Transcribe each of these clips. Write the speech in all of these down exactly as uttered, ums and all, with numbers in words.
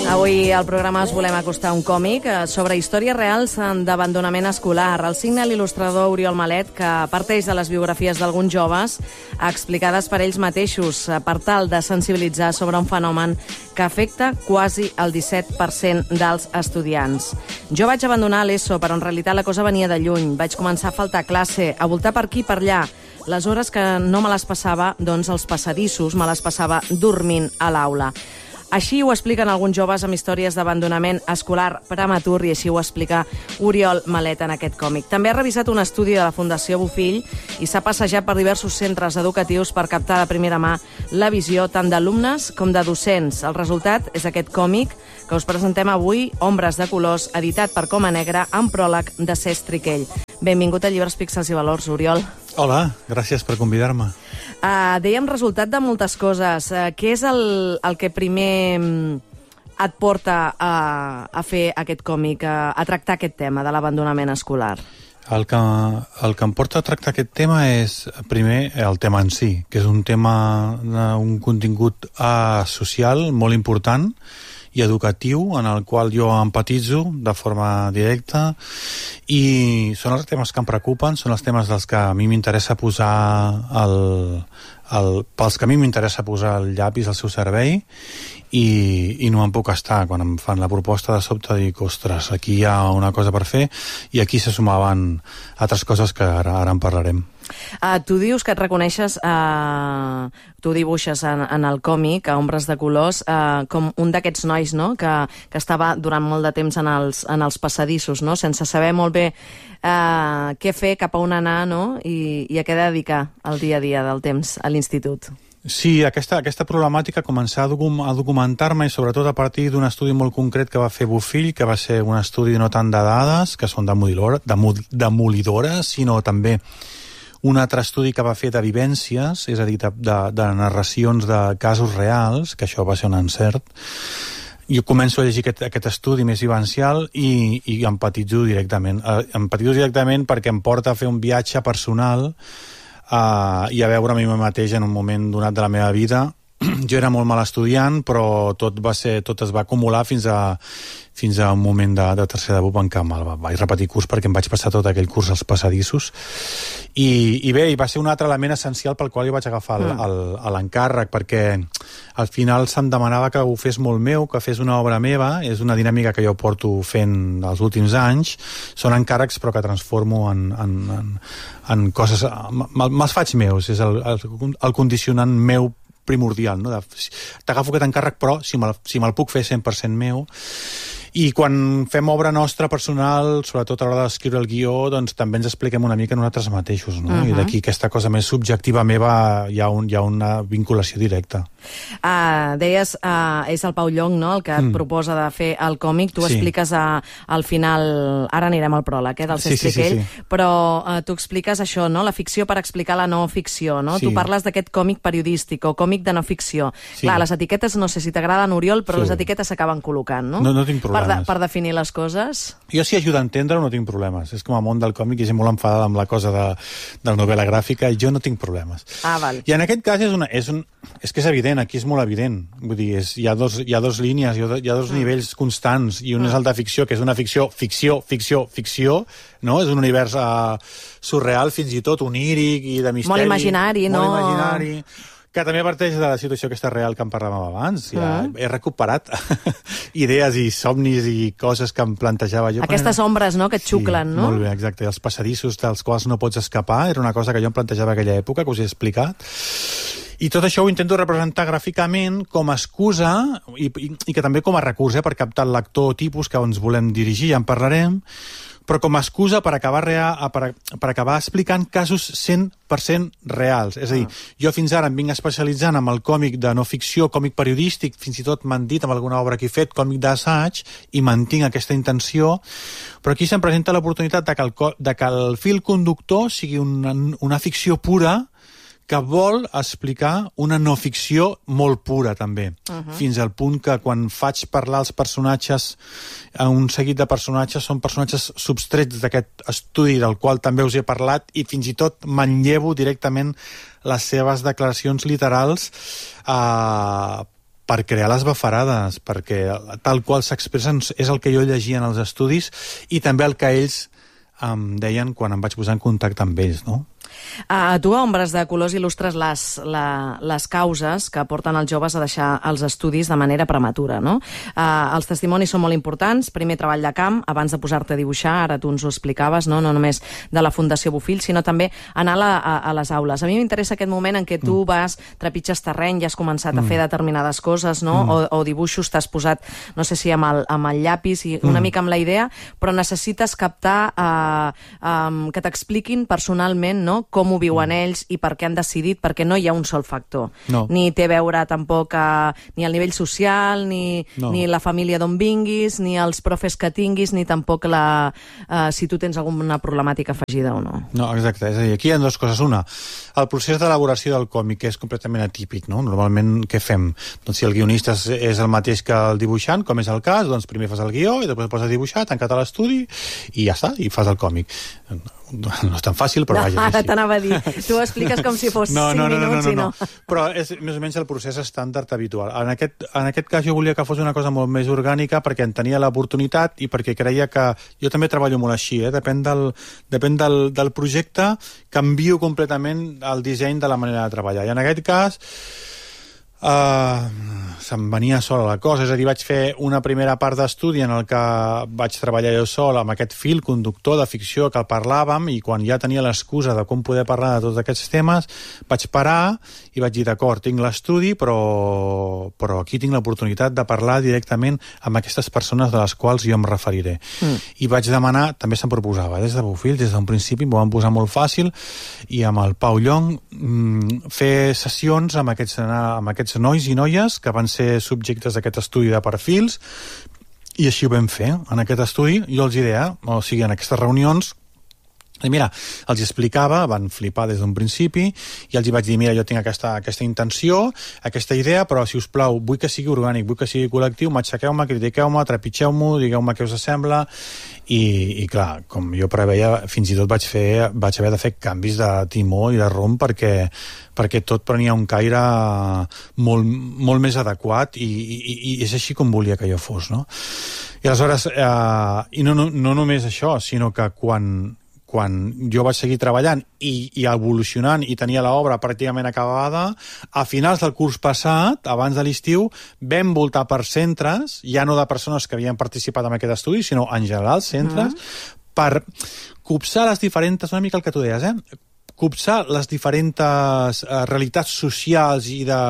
Avui al programa us volem acostar un còmic sobre històries reals d'abandonament escolar. El signa l'il·lustrador Oriol Malet, que parteix de les biografies d'alguns joves explicades per ells mateixos per tal de sensibilitzar sobre un fenomen que afecta quasi el disset per cent dels estudiants. Jo vaig abandonar l'ESO, però en realitat la cosa venia de lluny. Vaig començar a faltar classe, a voltar per aquí i per allà. Les hores que no me les passava, doncs els passadissos, me les passava dormint a l'aula. Així ho expliquen alguns joves amb històries d'abandonament escolar prematur i així ho explica Oriol Malet en aquest còmic. També ha revisat un estudi de la Fundació Bofill i s'ha passejat per diversos centres educatius per captar de primera mà la visió tant d'alumnes com de docents. El resultat és aquest còmic que us presentem avui, Ombres de colors, editat per Coma Negra, amb pròleg de Cesc Triquell. Benvingut a Llibres, Píxels i Valors, Oriol. Hola, gràcies per convidar-me. Uh, dèiem resultat de moltes coses. Uh, què és el, el que primer et porta a, a fer aquest còmic, a, a tractar aquest tema de l'abandonament escolar? El que, el que em porta a tractar aquest tema és, primer, el tema en si, que és un tema, un contingut uh, social molt important i educatiu, en el qual jo empatitzo de forma directa, i són els temes que em preocupen, són els temes dels que a mi m'interessa posar el, el, pels que a mi m'interessa posar el llapis al seu servei, i, i no em puc estar quan em fan la proposta de sobte dic, ostres, aquí hi ha una cosa per fer, i aquí se sumaven altres coses que ara, ara en parlarem. Uh, tu dius que et reconeixes, uh, tu dibuixes en, en el còmic, a Ombres de colors, uh, com un d'aquests nois, no?, que, que estava durant molt de temps en els, en els passadissos, no?, sense saber molt bé uh, què fer, cap a on anar, no?, i, i a què dedicar el dia a dia del temps a l'institut. Sí, aquesta, aquesta problemàtica començar a, docum, a documentar-me i sobretot a partir d'un estudi molt concret que va fer Bofill, que va ser un estudi no tant de dades, que són demolidores, sinó també un altre estudi que va fer de vivències, és a dir, de, de, de narracions de casos reals, que això va ser un encert. Jo començo a llegir aquest, aquest estudi més vivencial i, i empatitzo directament. Eh, empatitzo directament perquè em porta a fer un viatge personal Uh, i a veure a mi mateix en un moment donat de la meva vida. Jo era molt mal estudiant, però tot va ser, tot es va acumular fins a, fins a un moment de, de tercer de B U P en què vaig repetir curs perquè em vaig passar tot aquell curs als passadissos. I, i bé, i va ser un altre element essencial pel qual jo vaig agafar l'encàrrec, perquè al final se'm demanava que ho fes molt meu, que fes una obra meva. És una dinàmica que jo porto fent els últims anys. Són encàrrecs però que transformo en, en, en, en coses, me'ls faig meus, és el, el, el condicionant meu primordial, no? T'agafo aquest encàrrec, però si me'l si me puc fer cent per cent meu. I quan fem obra nostra personal, sobretot a l'hora d'escriure el guió, doncs també ens expliquem una mica a nosaltres mateixos, no? Uh-huh. I d'aquí aquesta cosa més subjectiva meva hi ha, un, hi ha una vinculació directa. Uh, deies, uh, és el Pau Llong, no?, el que et mm. proposa de fer el còmic. Tu sí. expliques a, al final, ara anirem al pròleg, eh, del Cesc sí, sí, Triquell, sí, sí. però uh, tu expliques això, no?, la ficció per explicar la no ficció, no? Sí. Tu parles d'aquest còmic periodístic o còmic de no ficció. Sí. Clar, les etiquetes, no sé si t'agraden, Oriol, però sí. les etiquetes s'acaben col·locant, no? No, no tinc problemes. Per, de, per definir les coses? Jo, si ajuda a entendre, no tinc problemes. És com a món del còmic, i és molt enfadada amb la cosa de, de la novel·la gràfica, i jo no tinc problemes. Ah, val. I en aquest cas és, una, és, un, és que és evident, aquí és molt evident. Vull dir, és, hi, ha dos, hi ha dos línies, hi ha, hi ha dos mm. nivells constants, i un mm. és el de ficció, que és una ficció, ficció, ficció, ficció, no? És un univers uh, surreal, fins i tot oníric i de misteri. Molt imaginari, molt no? Molt imaginari. Que també parteix de la situació aquesta real que en parlàvem abans. Ja mm. he recuperat idees i somnis i coses que em plantejava jo. Aquestes quan... ombres, no?, que et xuclen, sí, no? Molt bé, exacte. Els passadissos dels quals no pots escapar, era una cosa que jo em plantejava a aquella època, que us he explicat. I tot això ho intento representar gràficament com a excusa i, i, i que també com a recurs, eh, per captar el lector tipus que ens volem dirigir, ja en parlarem, però com a excusa per acabar, real, per, per acabar explicant casos cent per cent reals. És a dir, jo fins ara em vinc especialitzant amb el còmic de no ficció, còmic periodístic, fins i tot m'han dit amb alguna obra que he fet, còmic d'assaig, i mantinc aquesta intenció, però aquí se'm presenta l'oportunitat de que el, de que el fil conductor sigui una, una ficció pura que vol explicar una no ficció molt pura, també. Uh-huh. Fins al punt que quan faig parlar els personatges, un seguit de personatges, són personatges substrets d'aquest estudi del qual també us he parlat, i fins i tot manllevo directament les seves declaracions literals eh, per crear les bafarades, perquè tal qual s'expressen és el que jo llegia en els estudis i també el que ells em deien quan em vaig posar en contacte amb ells, no? Uh, tu a Ombres de Colors il·lustres les, la, les causes que porten els joves a deixar els estudis de manera prematura, no? Uh, els testimonis són molt importants. Primer treball de camp, abans de posar-te a dibuixar, ara tu ens ho explicaves, no, no només de la Fundació Bofill, sinó també anar a, la, a, a les aules. A mi m'interessa aquest moment en què tu mm. vas, trepitges terreny i has començat mm. a fer determinades coses, no? Mm. O, o dibuixos, t'has posat, no sé si amb el, amb el llapis i una mm. mica amb la idea, però necessites captar uh, um, que t'expliquin personalment, no?, com ho viuen ells i per què han decidit, perquè no hi ha un sol factor. No. Ni té a veure tampoc a, ni el nivell social, ni, no. ni la família d'on vinguis, ni els profes que tinguis, ni tampoc la, uh, si tu tens alguna problemàtica afegida o no. No, exacte. És a dir, aquí hi ha dues coses. Una, el procés d'elaboració del còmic és completament atípic, no? Normalment, què fem? Doncs si el guionista és, és el mateix que el dibuixant, com és el cas, doncs primer fas el guió i després poses a dibuixar, tancat a l'estudi i ja està, i fas el còmic. No és tan fàcil, però vaja. No, ara t'anava a dir. Tu ho expliques com si fos no, cinc no, no, minuts no, no, i no. no. Però és més o menys el procés estàndard habitual. En aquest, en aquest cas jo volia que fos una cosa molt més orgànica perquè en tenia l'oportunitat i perquè creia que... Jo també treballo molt així, eh? Depèn del, depèn del, del projecte, canvio completament el disseny de la manera de treballar. I en aquest cas... Uh, se'm venia sola la cosa, és a dir, vaig fer una primera part d'estudi en el que vaig treballar jo sol amb aquest fil conductor de ficció que el parlàvem i quan ja tenia l'excusa de com poder parlar de tots aquests temes vaig parar i vaig dir, d'acord, tinc l'estudi però, però aquí tinc l'oportunitat de parlar directament amb aquestes persones de les quals jo em referiré. Mm. I vaig demanar, també se'm proposava des de Bofill, des d'un principi m'ho van posar molt fàcil i amb el Pau Llong mm, fer sessions amb aquests, amb aquests nois i noies que van ser subjectes d'aquest estudi de perfils i així ho vam fer. En aquest estudi jo els deia, o sigui, en aquestes reunions i mira, els explicava, van flipar des d'un principi i els hi vaig dir, mira, jo tinc aquesta, aquesta intenció, aquesta idea, però si us plau, vull que sigui orgànic, vull que sigui col·lectiu, matxaqueu-me, critiqueu-me, trepitgeu-me, digueu-me què us sembla i, i clar, com jo preveia, fins i tot vaig fer, vaig haver de fer canvis de timó i de rumb perquè, perquè tot prenia un caire molt, molt més adequat i, i, i és així com volia que jo fos, no? I aleshores, eh, i no, no, no només això, sinó que quan quan jo vaig seguir treballant i, i evolucionant i tenia l'obra pràcticament acabada, a finals del curs passat, abans de l'estiu, vam voltar per centres, ja no de persones que havien participat en aquest estudi, sinó en general centres, uh-huh. per copsar les diferents, una mica el que tu deies, eh? copsar les diferents uh, realitats socials i, de,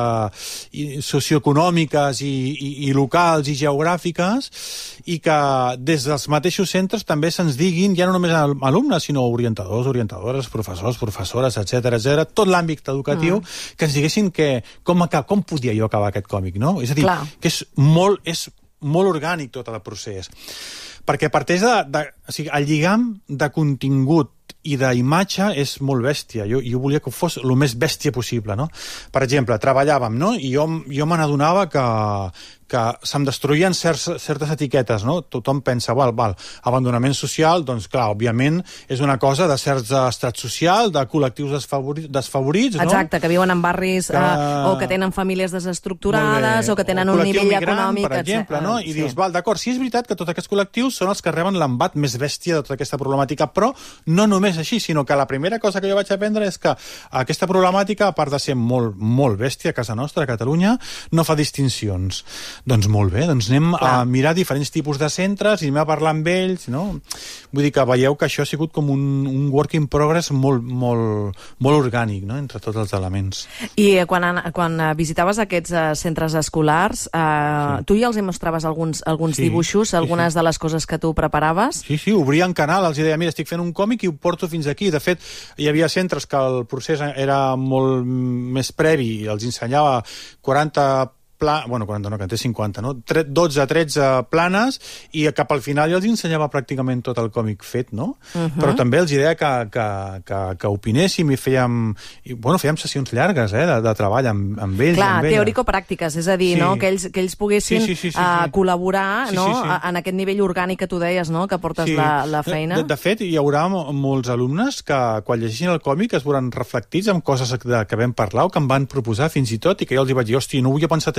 i socioeconòmiques i, i, i locals i geogràfiques i que des dels mateixos centres també se'ns diguin, ja no només alumnes, sinó orientadors, orientadores, professors, professores, etcètera, etcètera, tot l'àmbit educatiu, mm. que ens diguessin que, com, com podia jo acabar aquest còmic, no? És a dir, Clar. que és molt, és molt orgànic tot el procés. Perquè parteix de, de... O sigui, el lligam de contingut i d'imatge és molt bèstia. Jo, jo volia que fos el més bèstia possible, no? Per exemple, treballàvem, no? I jo, jo me n'adonava que, que se'm destruïen certs, certes etiquetes, no? Tothom pensa, val, val, abandonament social, doncs clar, òbviament és una cosa de certs estats social, de col·lectius desfavorits, desfavorits no? Exacte, que viuen en barris que... Eh, o que tenen famílies desestructurades o que tenen o un nivell migrant, econòmic, per exemple, no? I sí. dius, val, d'acord, sí és veritat que tots aquests col·lectius són els que reben l'embat més bèstia de tota aquesta problemàtica, però no només així, sinó que la primera cosa que jo vaig aprendre és que aquesta problemàtica, a part de ser molt, molt bèstia a casa nostra, a Catalunya, no fa distincions. Doncs molt bé, doncs anem Clar. a mirar diferents tipus de centres i anem a parlar amb ells, no? Vull dir que veieu que això ha sigut com un, un work in progress molt, molt, molt orgànic, no?, entre tots els elements. I quan, quan visitaves aquests uh, centres escolars, uh, sí. tu ja els mostraves alguns, alguns sí, dibuixos, algunes sí, sí. de les coses que tu preparaves? Sí, sí, obrien canal, els deia, mira, estic fent un còmic i ho porto fins aquí. De fet, hi havia centres que el procés era molt més previ i els ensenyava quaranta Pla, bueno, quaranta no, que en té cinquanta, no? dotze, tretze planes i cap al final jo els ensenyava pràcticament tot el còmic fet, no? Uh-huh. Però també els deia que, que, que, que opinéssim i fèiem, i, bueno, fèiem sessions llargues, eh, de, de treball amb, amb ells. Clar, amb teòrico-pràctiques, és a dir, sí. no? que, ells, que ells poguessin sí, sí, sí, sí, uh, col·laborar sí, no? sí, sí. en aquest nivell orgànic que tu deies, no? que portes sí. la, la feina. De, de fet, hi haurà molts alumnes que quan llegeixin el còmic es veuran reflectits en coses de, que vam parlar o que em van proposar fins i tot i que jo els hi vaig dir, hosti, no ho havia pensat així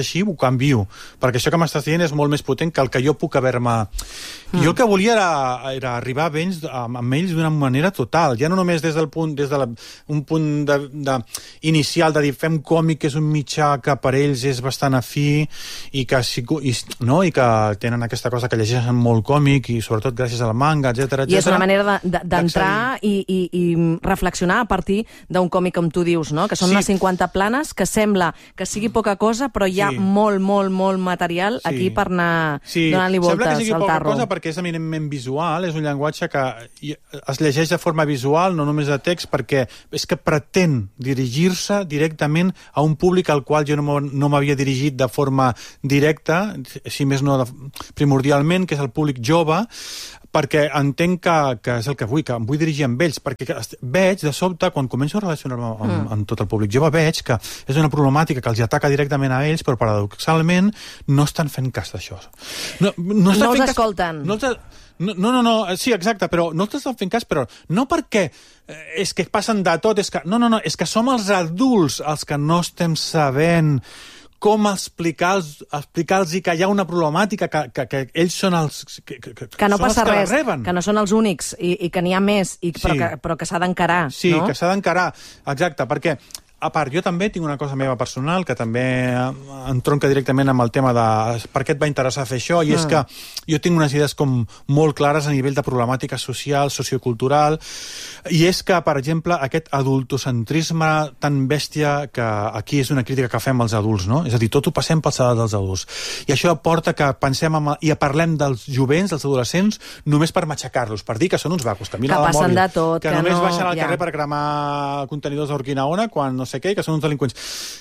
així, ho canvio, perquè això que m'estàs dient és molt més potent que el que jo puc haver-me... Mm. Jo el que volia era, era arribar a ells, amb, amb ells d'una manera total, ja no només des del punt, des de la, un punt de, de, inicial de dir fem còmic, que és un mitjà que per ells és bastant afí i que, i, no? I que tenen aquesta cosa que llegeixen molt còmic i sobretot gràcies al manga, etcètera, etcètera. I és una manera d'entrar i, i, i reflexionar a partir d'un còmic, com tu dius, no? Que són sí. unes cinquanta planes, que sembla que sigui poca cosa, però hi ha sí. molt, molt, molt material sí. aquí per anar sí. donant-li voltes sembla que sigui al poca tarro. Cosa perquè és eminentment visual, és un llenguatge que es llegeix de forma visual, no només de text, perquè és que pretén dirigir-se directament a un públic al qual jo no m'havia dirigit de forma directa, si més no de, primordialment, que és el públic jove, perquè entenc que, que és el que vull, que em vull dirigir amb ells, perquè veig, de sobte, quan començo a relacionar-me amb, mm. amb tot el públic jove, veig que és una problemàtica que els ataca directament a ells, però paradoxalment no estan fent cas d'això. No, no, no els escolten. No, no, no, no, sí, exacte, però no t'estan fent cas, però no perquè és que passen de tot, és que, no, no, no, és que som els adults els que no estem sabent com explicar-los explicar que hi ha una problemàtica, que, que, que ells són els que, que, que, que no passa que res, que no són els únics i, i que n'hi ha més, i, però, sí. que, però que s'ha d'encarar. Sí, no? que s'ha d'encarar, exacte, perquè a part, jo també tinc una cosa meva personal que també entronca directament amb el tema de per què et va interessar fer això, i mm. és que jo tinc unes idees com molt clares a nivell de problemàtica social, sociocultural, i és que, per exemple, aquest adultocentrisme tan bèstia que aquí és una crítica que fem als adults, no? És a dir, tot ho passem pel sedal dels adults. I això porta que pensem amb, i parlem dels jovents, dels adolescents, només per matxacar-los, per dir que són uns vacos, que miren que la mòbil, de tot, que, que només no, baixen al ja. carrer per cremar contenidors d'Urquinaona quan no sé què, que són uns delinqüents.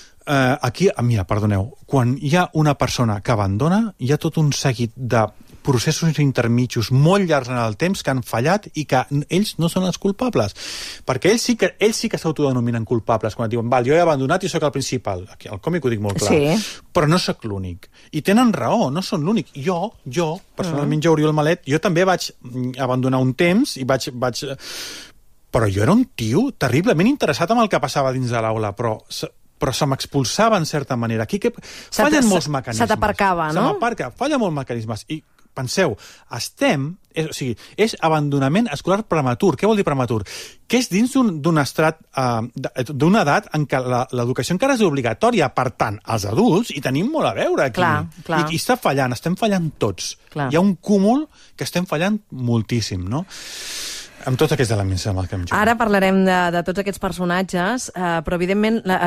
Uh, aquí, mira, perdoneu, quan hi ha una persona que abandona, hi ha tot un seguit de processos intermitjos molt llargs en el temps que han fallat i que ells no són els culpables. Perquè ells sí que ells sí que s'autodenominen culpables quan diuen, val, jo he abandonat i sóc el principal. Aquí al còmic ho dic molt clar. Sí. Però no sóc l'únic. I tenen raó, no són l'únic. Jo, jo, personalment, jo, Oriol Malet, jo també vaig abandonar un temps i vaig... vaig però jo era un tio terriblement interessat en el que passava dins de l'aula, però... però se m'expulsava en certa manera. Aquí que fallen molts mecanismes. Se t'aparcava, no? Se m'aparca, fallen molts mecanismes. I penseu, estem... És, o sigui, és abandonament escolar prematur. Què vol dir prematur? Que és dins d'un d'un estrat, uh, d'una edat en què l'educació encara és obligatòria. Per tant, els adults hi tenim molt a veure aquí. Clar, clar. I, I està fallant, estem fallant tots. Clar. Hi ha un cúmul que estem fallant moltíssim, no? Amb tots aquests elements amb els que em jugo. Ara parlarem de, de tots aquests personatges, eh, però evidentment la,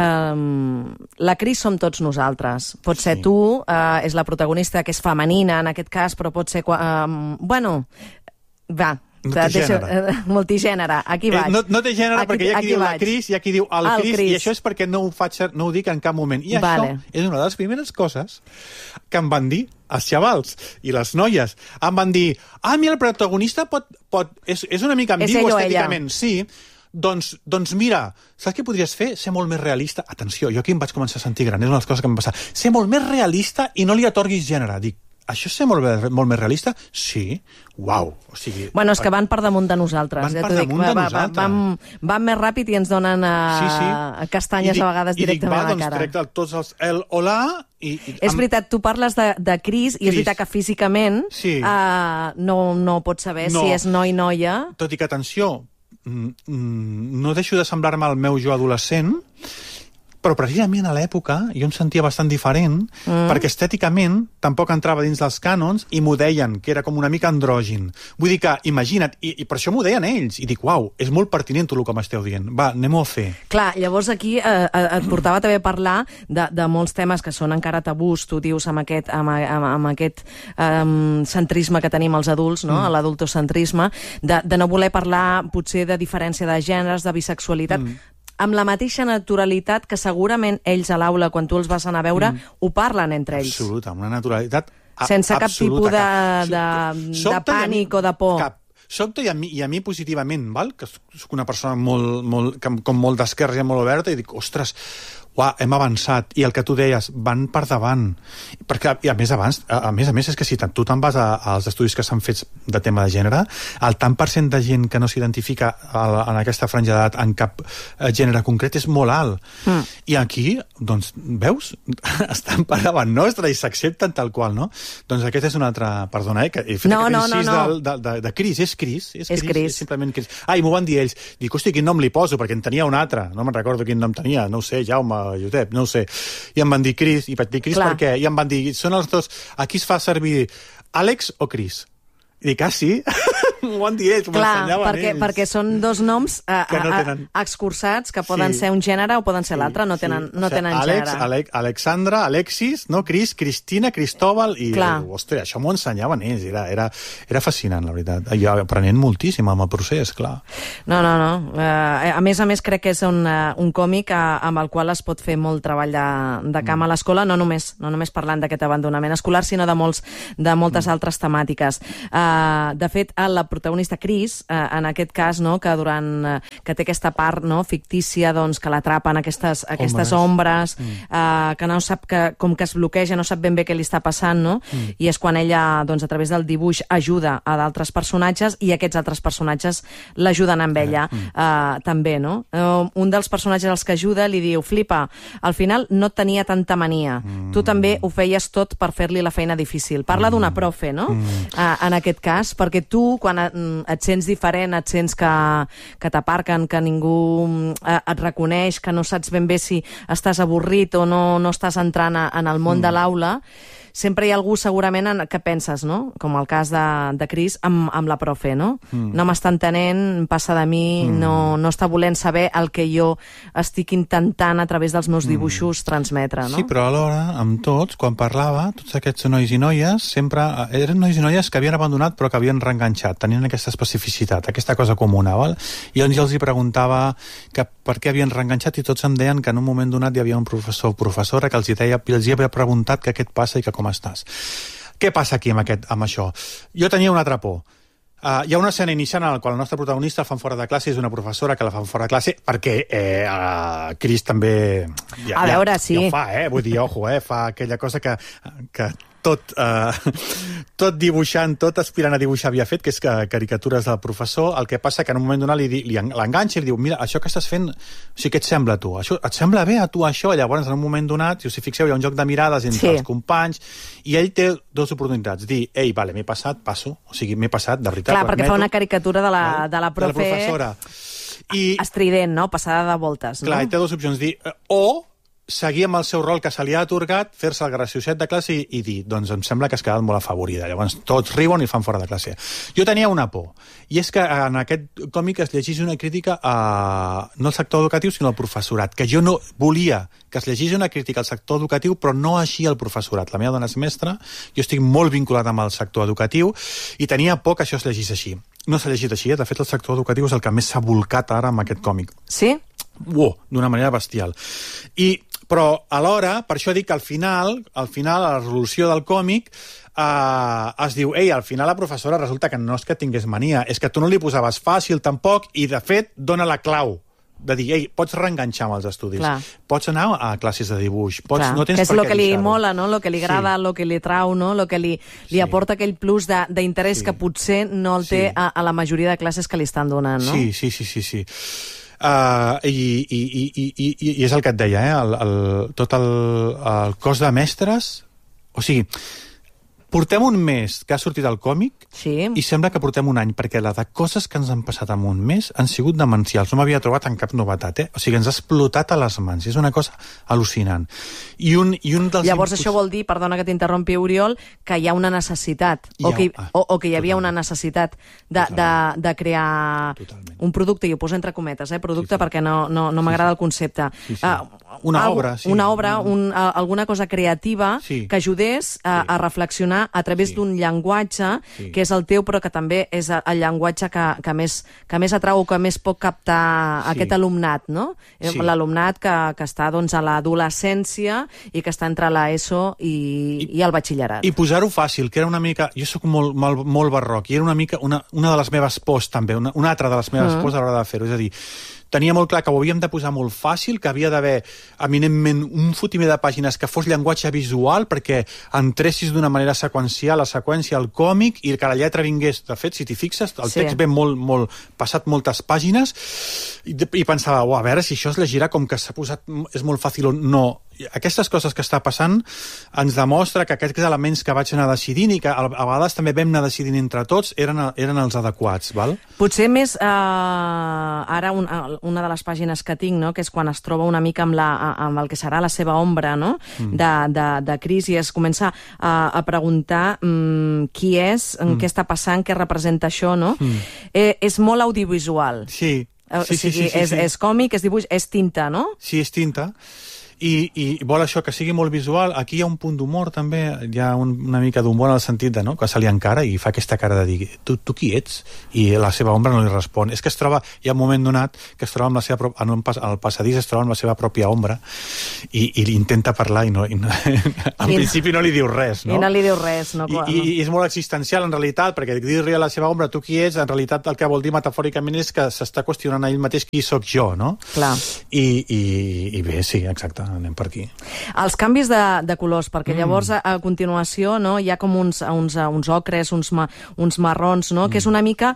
eh, la Cris som tots nosaltres. Pot ser sí. tu, eh, és la protagonista, que és femenina en aquest cas, però pot ser... Eh, bueno, va... Multigènere. Multigènere, aquí vaig. Eh, no, no té gènere aquí, perquè hi ha qui diu vaig. la Cris, hi ha qui diu el, el Cris, Cris, i això és perquè no ho, faig, no ho dic en cap moment. I vale. això és una de les primeres coses que em van dir els xavals i les noies. Em van dir, ah, mira, el protagonista pot, pot, és, és una mica ambigu estèticament. Sí, doncs, doncs mira, saps què podries fer? Ser molt més realista. Atenció, jo aquí em vaig començar a sentir gran, és una de les coses que em va passar. Ser molt més realista i no li atorguis gènere. Dic, això és ser molt, molt més realista? Sí. Uau. O sigui, bueno, és que van per damunt de nosaltres. Van ja per damunt de va, nosaltres. Van, van més ràpid i ens donen a, sí, sí. a castanyes dic, a vegades directament dic, va, a la cara. I dic, va, doncs tots els el hola... I, i, és amb... veritat, tu parles de, de Cris, i és veritat que físicament sí. uh, no, no pots saber no. si és noi-noia. Tot i que, atenció, no deixo de semblar-me al meu jo adolescent, però precisament a l'època jo em sentia bastant diferent, mm. perquè estèticament tampoc entrava dins dels cànons i m'ho deien, que era com una mica andrògin. Vull dir que, imagina't, i, i per això m'ho deien ells, i dic, uau, és molt pertinent tot el que m'esteu dient. Va, anem-ho a fer. Clar, llavors aquí eh, et portava també a parlar de, de molts temes que són encara tabús, tu dius, amb aquest, amb, amb, amb aquest um, centrisme que tenim els adults, no? Mm. l'adultocentrisme, de, de no voler parlar potser de diferència de gèneres, de bisexualitat... Mm. amb la mateixa naturalitat que segurament ells a l'aula, quan tu els vas anar a veure, mm. ho parlen entre ells. Absoluta, amb una naturalitat a, sense cap absoluta, tipus de, de, de, de pànic o de por. Cap. Sobte i a mi, i a mi positivament, val? Que soc una persona molt, molt, com molt d'esquerra i molt oberta, i dic, ostres, uah, hem avançat, i el que tu deies, van per davant, perquè i a més abans, a, a més a més és que si tu te'n vas a, als estudis que s'han fet de tema de gènere, el tant per cent de gent que no s'identifica en aquesta franja d'edat en cap gènere concret és molt alt, mm. i aquí, doncs, veus, estan per davant nostre i s'accepten tal qual, no? Doncs aquest és un altre, perdona, eh, que he fet no, aquest no, incís no, no. de, de, de, de Cris, és Cris, és, és Cris, Cris, és simplement Cris. Ah, i m'ho van dir ells, dic, hosti, quin nom li poso, perquè en tenia un altre, no me'n recordo quin nom tenia, no ho sé, Jaume, Josep, no ho sé, i em van dir Cris, i vaig dir Cris per què? I em van dir, són els dos, aquí es fa servir Àlex o Cris? I dic, ah, sí? M'ho van dir ells, m'ensenyaven perquè, ells. perquè són dos noms eh, que no tenen... excursats, que poden sí. ser un gènere o poden ser sí, l'altre, no tenen, sí. no tenen o sigui, gènere. Àlex, Àlex, Alexandra, Alexis, no? Cris, Cristina, Cristóbal, i, ostres, això m'ho ensenyaven ells, era, era, era fascinant, la veritat. Jo aprenent moltíssim amb el procés, clar. No, no, no. Uh, a més a més, crec que és un, uh, un còmic uh, amb el qual es pot fer molt treball de, de camp mm. a l'escola, no només, no només parlant d'aquest abandonament escolar, sinó de, molts, de moltes mm. altres temàtiques. Uh, de fet, la protagonista Cris, eh, en aquest cas, no, que durant eh, que té aquesta part, no, fictícia, doncs, que l'atrapen aquestes, aquestes ombres, mm. eh, que no sap que, com que es bloqueja, no sap ben bé què li està passant, no? Mm. I és quan ella, doncs, a través del dibuix ajuda a d'altres personatges i aquests altres personatges l'ajuden amb ella mm. eh, també, no? Eh, un dels personatges als que ajuda li diu, flipa, al final no tenia tanta mania, mm. tu també ho feies tot per fer-li la feina difícil. Parla mm. d'una profe, no? Mm. Eh, en aquest cas, perquè tu, quan et sents diferent, et sents que, que t'aparquen, que ningú et reconeix, que no saps ben bé si estàs avorrit o no, no estàs entrant en el món mm. de l'aula, sempre hi ha algú segurament en, que penses, no? Com el cas de, de Cris amb, amb la profe, no? Mm. No m'està entenent, passa de mi, mm. no, no està volent saber el que jo estic intentant a través dels meus dibuixos mm. transmetre, no? Sí, però alhora, amb tots, quan parlava, tots aquests nois i noies, sempre eren nois i noies que havien abandonat però que havien reenganxat, tenien aquesta especificitat, aquesta cosa comuna, val? I llavors jo els hi preguntava que per què havien reenganxat i tots em deien que en un moment donat hi havia un professor o professora que els hi deia, els hi havia preguntat que què et passa i que com estàs. Què passa aquí amb, aquest, amb això? Jo tenia una altra por. Uh, hi ha una escena inicial en la qual el nostre protagonista el fan fora de classe, és una professora que la fan fora de classe, perquè eh, uh, Cris també... Ja, a veure, ja, sí. Ja ho fa, eh? Vull dir, ojo, eh? Fa aquella cosa que... que tot, eh, tot dibuixant, tot aspirant a dibuixar havia fet, que és que caricatures del professor. El que passa que en un moment donat li, li l'enganxa i li diu, mira, això que estàs fent, o sigui, què et sembla a tu? Això, et sembla bé a tu això? Llavors, en un moment donat, si us hi fixeu, hi ha un joc de mirades entre sí. els companys, i ell té dues oportunitats. Dir, ei, vale, m'he passat, passo. O sigui, m'he passat, de veritat. Clar, perquè fa una caricatura de la, de la profe... De la professora. I, estrident, no? Passada de voltes, clar, no? i té dues opcions. Dir, o seguir amb el seu rol que se li ha atorgat, fer-se el gracioset de classe i, i dir, doncs em sembla que has quedat molt afavorida. Llavors tots riuen i fan fora de classe. Jo tenia una por, i és que en aquest còmic es llegís una crítica a, no al sector educatiu, sinó al professorat, que jo no volia que es llegís una crítica al sector educatiu, però no així al professorat. La meva dona és mestra, jo estic molt vinculat amb el sector educatiu, i tenia por que això es llegís així. No s'ha llegit així, eh? De fet el sector educatiu és el que més s'ha volcat ara amb aquest còmic. Sí? Uau, d'una manera bestial. I però alhora, per això dic que al final, al final, a la resolució del còmic, eh, es diu, ei, al final la professora resulta que no és que tingués mania, és que tu no li posaves fàcil tampoc, i de fet dona la clau de dir, ei, pots reenganxar amb els estudis, Clar. pots anar a classes de dibuix, pots, no tens que és per el què que li deixar-ho. mola, no? El que li agrada, el sí. que li trau, no? El que li, li sí. aporta aquell plus d'interès sí. que potser no el té sí. a, a la majoria de classes que li estan donant, no? Sí, sí, sí, sí, sí. Uh, i, i, i, i, i, i és el que et deia, eh? el, el, tot el, el cos de mestres, o sigui, portem un mes que ha sortit el còmic sí. i sembla que portem un any, perquè la de coses que ens han passat en un mes han sigut demencials. No m'havia trobat en cap novetat, eh? O sigui, ens ha explotat a les mans. És una cosa al·lucinant. I un, i un dels Llavors impuls... això vol dir, perdona que t'interrompi, Oriol, que hi ha una necessitat, ha, o, que, ah, o, o que hi havia totalment. una necessitat de, de, de crear totalment. un producte, i ho poso entre cometes, eh? producte, sí, sí. perquè no, no, no m'agrada sí, sí. el concepte. Sí, sí. Uh, una algo, obra, sí. Una obra, un, uh, alguna cosa creativa sí. que ajudés a, a reflexionar a través sí. d'un llenguatge sí. que és el teu, però que també és el llenguatge que, que, més, que més atrau o que més pot captar sí. aquest alumnat, no? Sí. L'alumnat que, que està doncs, a l'adolescència i que està entre l'ESO i, I, i el batxillerat. I posar-ho fàcil, que era una mica... Jo sóc molt, molt, molt barroc, i era una mica una, una de les meves pors, també, una, una altra de les meves uh -huh. pors a l'hora de fer-ho. És a dir, tenia molt clar que ho havíem de posar molt fàcil, que havia d'haver, eminentment, un fotimer de pàgines que fos llenguatge visual perquè entressis d'una manera seqüencial a seqüència al còmic i que la lletra vingués. De fet, si t'hi fixes, el text sí. ve molt, molt, passat moltes pàgines i, i pensava, oh, a veure si això es llegirà com que s'ha posat, és molt fàcil o no. Aquestes coses que està passant ens demostra que aquests elements que vaig anar decidint i que a vegades també vam anar decidint entre tots eren, eren els adequats, val? Potser més, eh, ara un, una de les pàgines que tinc, no?, que és quan es troba una mica amb, la, amb el que serà la seva ombra, no?, mm. de, de, de crisi, es comença a, a preguntar mm, qui és, mm. què està passant, què representa això, no? Mm. Eh, és molt audiovisual. Sí. O sí, sigui, sí, sí, sí, és, sí. és còmic, és dibuix, és tinta, no? Sí, és tinta. I, i vol això que sigui molt visual. Aquí hi ha un punt d'humor també, hi ha un, una mica d'humor en el sentit de, no?, que se li encara i fa aquesta cara de dir, tu, tu qui ets? I la seva ombra no li respon. És que es troba, hi ha un moment donat que es troba amb la seva, en un pas, al passadís es troba amb la seva pròpia ombra i, i intenta parlar i, no, i no, en I principi no li diu res, no? I no li diu res, no? I, i, i és molt existencial en realitat, perquè dir-li a la seva ombra tu qui ets, en realitat el que vol dir metafòricament és que s'està qüestionant a ell mateix qui sóc jo, no? Clar. I, i, i bé, sí, exacte, anem per aquí. Els canvis de, de colors, perquè llavors a, a continuació, no, hi ha com uns, uns, uns ocres, uns, ma, uns marrons, no?, mm. que és una mica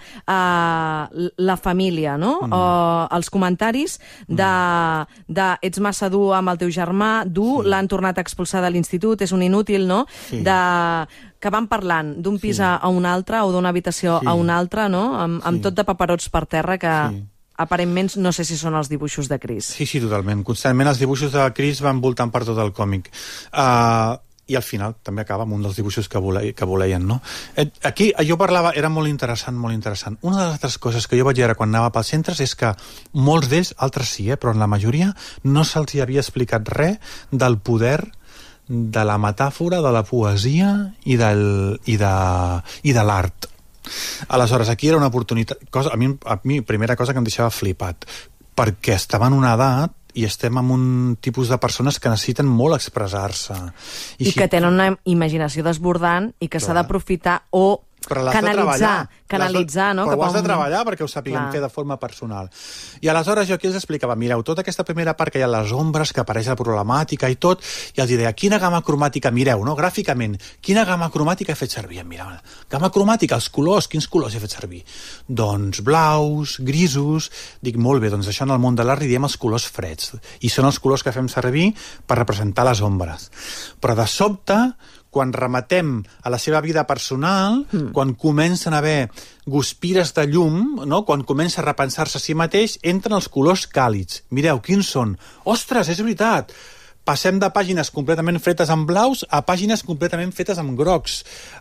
uh, la família, no? Mm. Uh, els comentaris de, de ets massa dur amb el teu germà, dur, sí. l'han tornat a expulsar de l'institut, és un inútil, no? Sí. De que van parlant d'un pis sí. a un altre o d'una habitació sí. a una altra, no?, amb, amb sí. tot de paperots per terra que... Sí. Aparentment, no sé si són els dibuixos de Chris. Sí, sí, totalment. Constantment els dibuixos de Chris van voltant per tot el còmic. Uh, I al final també acaba amb un dels dibuixos que, vole, que voleien, no? Aquí jo parlava, era molt interessant, molt interessant. Una de les altres coses que jo vaig veure quan anava pels centres és que molts d'ells, altres sí, eh, però en la majoria, no se'ls havia explicat res del poder de la metàfora, de la poesia i, del, i de, i de l'art. Aleshores, aquí era una oportunitat... Cosa, a, mi, a mi, primera cosa que em deixava flipat, perquè estava en una edat i estem amb un tipus de persones que necessiten molt expressar-se. I, I si... que tenen una imaginació desbordant i que s'ha d'aprofitar o canalitzar, canalitzar, no? Però ho has de treballar perquè ho sàpiguem fer de forma personal. I aleshores jo aquí els explicava, mireu, tota aquesta primera part que hi ha les ombres, que apareix la problemàtica i tot, i els deia, quina gamma cromàtica, mireu, no? Gràficament, quina gamma cromàtica he fet servir? Mireu, gamma cromàtica, els colors, quins colors he fet servir? Doncs blaus, grisos... Dic, molt bé, doncs això en el món de l'art li diem els colors freds, i són els colors que fem servir per representar les ombres. Però de sobte, quan rematem a la seva vida personal, mm. quan comencen a haver guspires de llum, no? Quan comença a repensar-se a si mateix, entren els colors càlids. Mireu, quins són? Ostres, és veritat! Passem de pàgines completament fetes amb blaus a pàgines completament fetes amb grocs.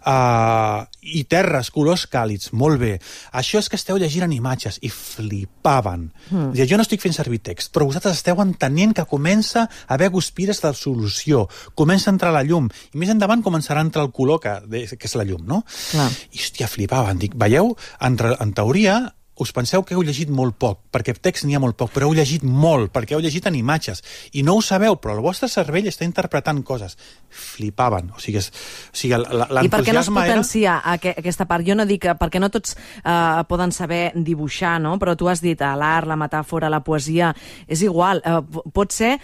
Uh, I terres, colors càlids. Molt bé. Això és que esteu llegint en imatges. I flipaven. Mm. Jo no estic fent servir text, però vosaltres esteu entenent que comença a haver guspires de solució. Comença a entrar la llum. I més endavant començarà a entrar el color, que, que és la llum, no? Clar. I, hòstia, flipaven. Dic, veieu? En, en teoria... us penseu que heu llegit molt poc, perquè text n'hi ha molt poc, però heu llegit molt, perquè heu llegit en imatges, i no ho sabeu, però el vostre cervell està interpretant coses. Flipaven. O sigui, és, o sigui l'entusiasme... I per què no es potencia era... aquesta part? Jo no dic perquè no tots uh, poden saber dibuixar, no? Però tu has dit l'art, la metàfora, la poesia, és igual. Uh, pot ser,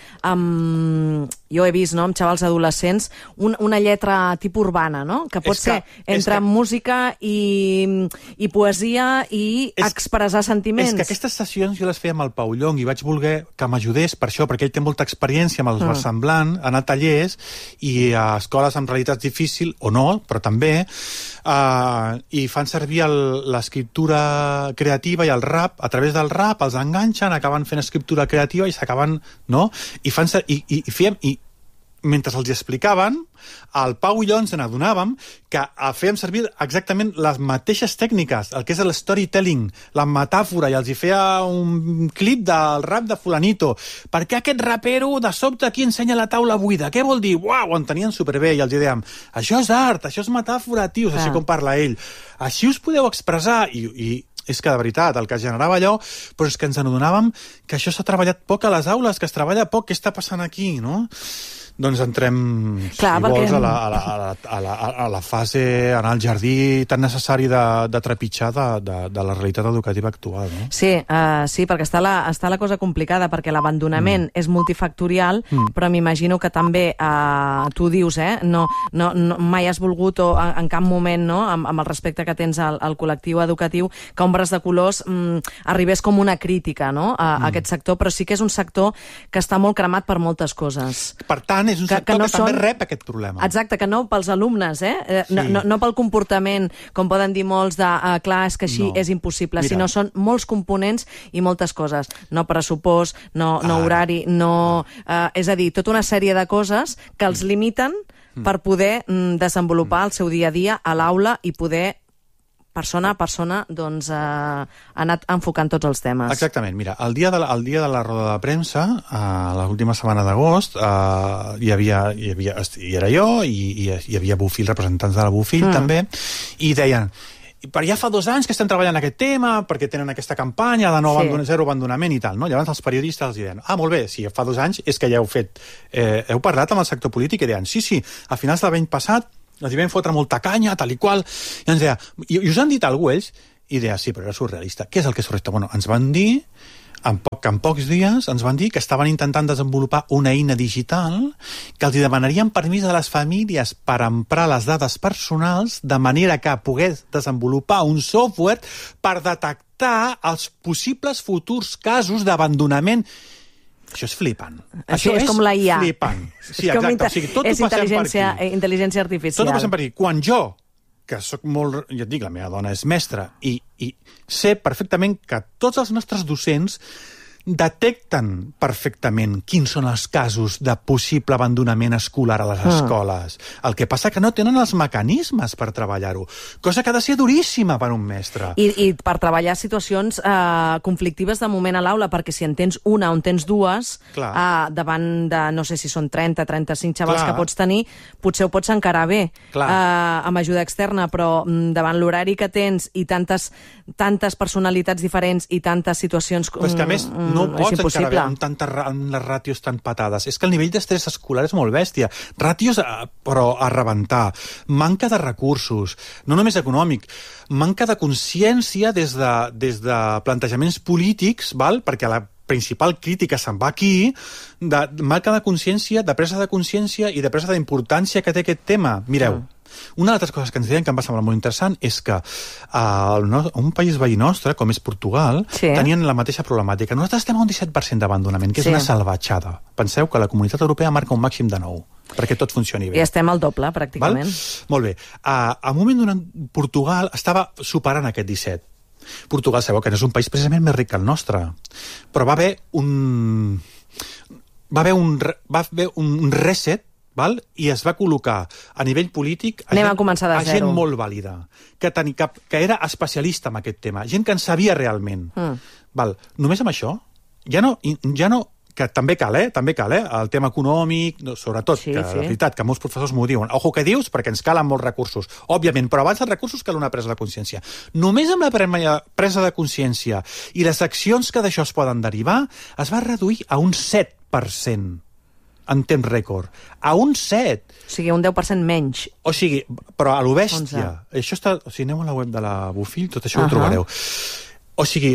um, jo he vist, no?, amb xavals adolescents, un, una lletra tipus urbana, no?, que pot que, ser entre que... música i, i poesia i... És... expressar sentiments. És que aquestes sessions jo les feia amb el Pau Llong i vaig voler que m'ajudés per això, perquè ell té molta experiència amb el mm. versemblant, anar a tallers i a escoles amb realitats difícils, o no, però també, uh, i fan servir l'escriptura creativa i el rap. A través del rap els enganxen, acaben fent escriptura creativa i s'acaben, no? I fan i, i, i fèiem... I, mentre els explicaven, al Pau i jo ens n'adonàvem que fèiem servir exactament les mateixes tècniques, el que és el storytelling, la metàfora, i els hi feia un clip del rap de fulanito. Per què aquest rapero de sobte aquí ensenya la taula buida? Què vol dir? Uau, ho entenien superbé, i els hi dèiem, això és art, això és metàfora, tios, ah. així com parla ell. Així us podeu expressar, i... i és que de veritat, el que generava allò, però és que ens adonàvem que això s'ha treballat poc a les aules, que es treballa poc, què està passant aquí, no? Doncs entrem, Clar, si perquè... vols, a la, a, la, a, la, a, la, a la fase, anar al jardí tan necessari de, de trepitjar de, de, de la realitat educativa actual. No? Sí, uh, sí, perquè està la, està la cosa complicada, perquè l'abandonament mm. és multifactorial, mm. però m'imagino que també, uh, tu dius, eh, no, no, no, mai has volgut, o en, en cap moment, no, amb, amb el respecte que tens al, al col·lectiu educatiu, que Ombres de Colors mm, arribés com una crítica, no, a, mm. a aquest sector, però sí que és un sector que està molt cremat per moltes coses. Per tant, és un que, sector que, no que són... també rep aquest problema. Exacte, que no pels alumnes, eh? Sí. No, no, no pel comportament, com poden dir molts de, uh, clar, és que així no. és impossible, Mira. sinó són molts components i moltes coses. No pressupost, no, no ah. horari, no... Uh, és a dir, tota una sèrie de coses que els limiten mm. per poder mm, desenvolupar el seu dia a dia a l'aula i poder persona a persona, doncs, eh, ha anat enfocant tots els temes. Exactament. Mira, el dia de la, el dia de la roda de premsa, a l'última setmana d'agost, eh, hi havia, hi havia, hi era jo, i hi, hi havia Bofill, representants de la Bofill, mm. també, i deien, per ja fa dos anys que estem treballant aquest tema, perquè tenen aquesta campanya de no sí. abandon, zero abandonament i tal, no? Llavors els periodistes els deien, ah, molt bé, si fa dos anys és que ja heu fet, eh, heu parlat amb el sector polític, i deien, sí, sí, a finals de l'any passat els hi vam fotre molta canya, tal i qual, i ens deia, i, i us han dit alguna cosa ells? I deia, sí, però era surrealista. Què és el que és surrealista? Bueno, ens van dir, en, poc, en pocs dies, ens van dir que estaven intentant desenvolupar una eina digital que els demanarien permís a les famílies per emprar les dades personals de manera que pogués desenvolupar un software per detectar els possibles futurs casos d'abandonament. Això és flipant. Això, Això és, és com la I A. Flipant. Sí, exacte. O sigui, tot és ho passem intel·ligència, per aquí. intel·ligència artificial. Tot ho passem per aquí. Quan jo, que soc molt... Ja et dic, la meva dona és mestra, i, i sé perfectament que tots els nostres docents detecten perfectament quins són els casos de possible abandonament escolar a les escoles. Mm. El que passa que no tenen els mecanismes per treballar-ho, cosa que ha de ser duríssima per un mestre. I, i per treballar situacions eh, conflictives de moment a l'aula, perquè si en tens una o en tens dues, eh, davant de, no sé si són trenta, trenta-cinc xavals Clar. que pots tenir, potser ho pots encarar bé eh, amb ajuda externa, però mm, davant l'horari que tens i tantes, tantes personalitats diferents i tantes situacions... Però és que a més, no No pots encara bé amb, tanta, amb les ràtios tan patades. És que el nivell d'estrès escolar és molt bèstia. Ràtios, però a rebentar. Manca de recursos, no només econòmic, manca de consciència des de, des de plantejaments polítics, val? Perquè la principal crítica se'n va aquí, de manca de consciència, de presa de consciència i de presa d'importància que té aquest tema. Mireu, mm. una altra cosa que ens deien que em va semblar molt interessant és que uh, un país veí nostre, com és Portugal, sí. tenien la mateixa problemàtica. Nosaltres estem a un disset per cent d'abandonament, que és sí. una salvatjada. Penseu que la Comunitat Europea marca un màxim de nou, perquè tot funcioni bé. I estem al doble, pràcticament. Val? Molt bé. Uh, a un moment donat, Portugal estava superant aquest disset. Portugal, sabeu que no és un país precisament més ric que el nostre, però va haver un... va haver un, va haver un reset, val? I es va col·locar a nivell polític a, Anem gent, a, començar de a zero. gent molt vàlida, que, teni, que, que era especialista en aquest tema, gent que en sabia realment. Mm. Val? Només amb això, ja no, ja no, que també cal, eh? També cal, eh? El tema econòmic, sobretot, sí, que sí. la veritat, que molts professors m'ho diuen. Ojo, que dius? Perquè ens calen molts recursos. Òbviament, però abans dels recursos cal una presa de consciència. Només amb la presa de consciència i les accions que d'això es poden derivar, es va reduir a un set per cent en temps rècord. A un set. O sigui, un deu per cent menys. O sigui, però a lo bèstia. Això està... O sigui, aneu a la web de la Bofill, tot això uh -huh. ho trobareu. O sigui,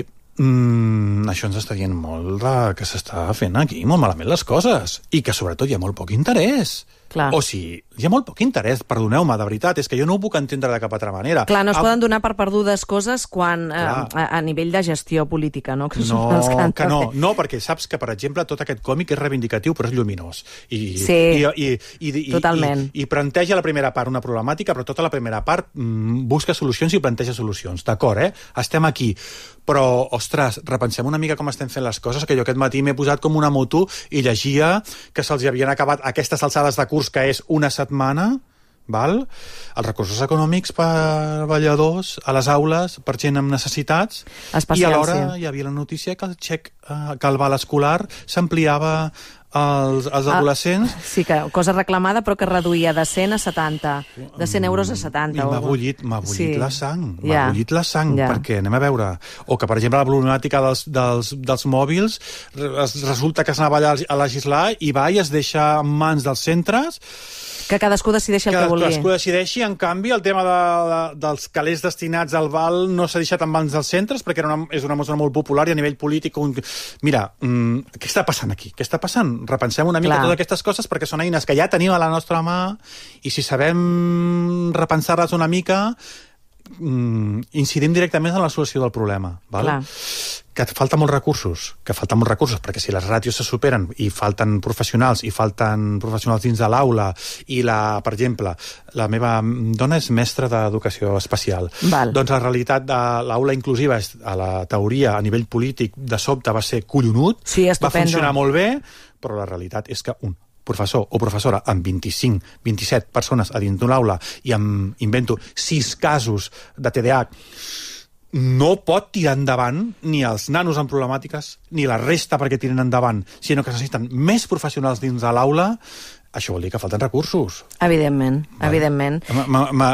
mm, això ens està dient molt de que s'està fent aquí molt malament les coses. I que, sobretot, hi ha molt poc interès. Clar. O sigui, hi ha molt poc interès, perdoneu-me, de veritat, és que jo no ho puc entendre de cap altra manera. Clar, no es a... poden donar per perdudes coses quan eh, a, a nivell de gestió política, no? Que no, que no, no, perquè saps que, per exemple, tot aquest còmic és reivindicatiu, però és lluminós. I, sí, i, i, i, i, totalment. I, i planteja la primera part una problemàtica, però tota la primera part mm, busca solucions i planteja solucions. D'acord, eh? Estem aquí. Però, ostres, repensem una mica com estem fent les coses, que jo aquest matí m'he posat com una moto i llegia que se'ls havien acabat aquestes alçades de curs, que és una setmana, val? Els recursos econòmics per balladors a les aules, per gent amb necessitats, especial, i alhora sí. hi havia la notícia que el xec, eh, que el val escolar s'ampliava els, els adolescents... Ah, sí, que cosa reclamada, però que reduïa de cent a setanta, de cent euros a setanta. I m'ha bullit, m'ha bullit sí. la sang, m'ha ja. bullit la sang, ja. perquè anem a veure... O que, per exemple, la problemàtica dels, dels, dels mòbils, resulta que s'anava a legislar i va i es deixa en mans dels centres... Que cadascú decideixi el que, que vulgui. Cadascú decideixi, en canvi, el tema de, de, dels calés destinats al val no s'ha deixat en mans dels centres, perquè era una, és una mesura molt popular i a nivell polític... Un... Mira, mmm, què està passant aquí? Què està passant? Repensem una mica Clar. totes aquestes coses, perquè són eines que ja tenim a la nostra mà, i si sabem repensar-les una mica, mmm, incidim directament en la solució del problema. Val? Clar. Que falta molts recursos, que falten molts recursos, perquè si les ràtios se superen i falten professionals, i falten professionals dins de l'aula, i, la, per exemple, la meva dona és mestra d'educació especial. Val. Doncs la realitat de l'aula inclusiva, és, a la teoria, a nivell polític, de sobte va ser collonut, sí, va funcionar molt bé, però la realitat és que un professor o professora amb vint-i-cinc, vint-i-set persones a dins d'una aula i amb, invento, sis casos de T D A H, no pot tirar endavant ni els nanos amb problemàtiques ni la resta perquè tiren endavant, sinó que necessiten més professionals dins de l'aula. Això vol dir que falten recursos. Evidentment, vale. evidentment. Ma, ma, ma,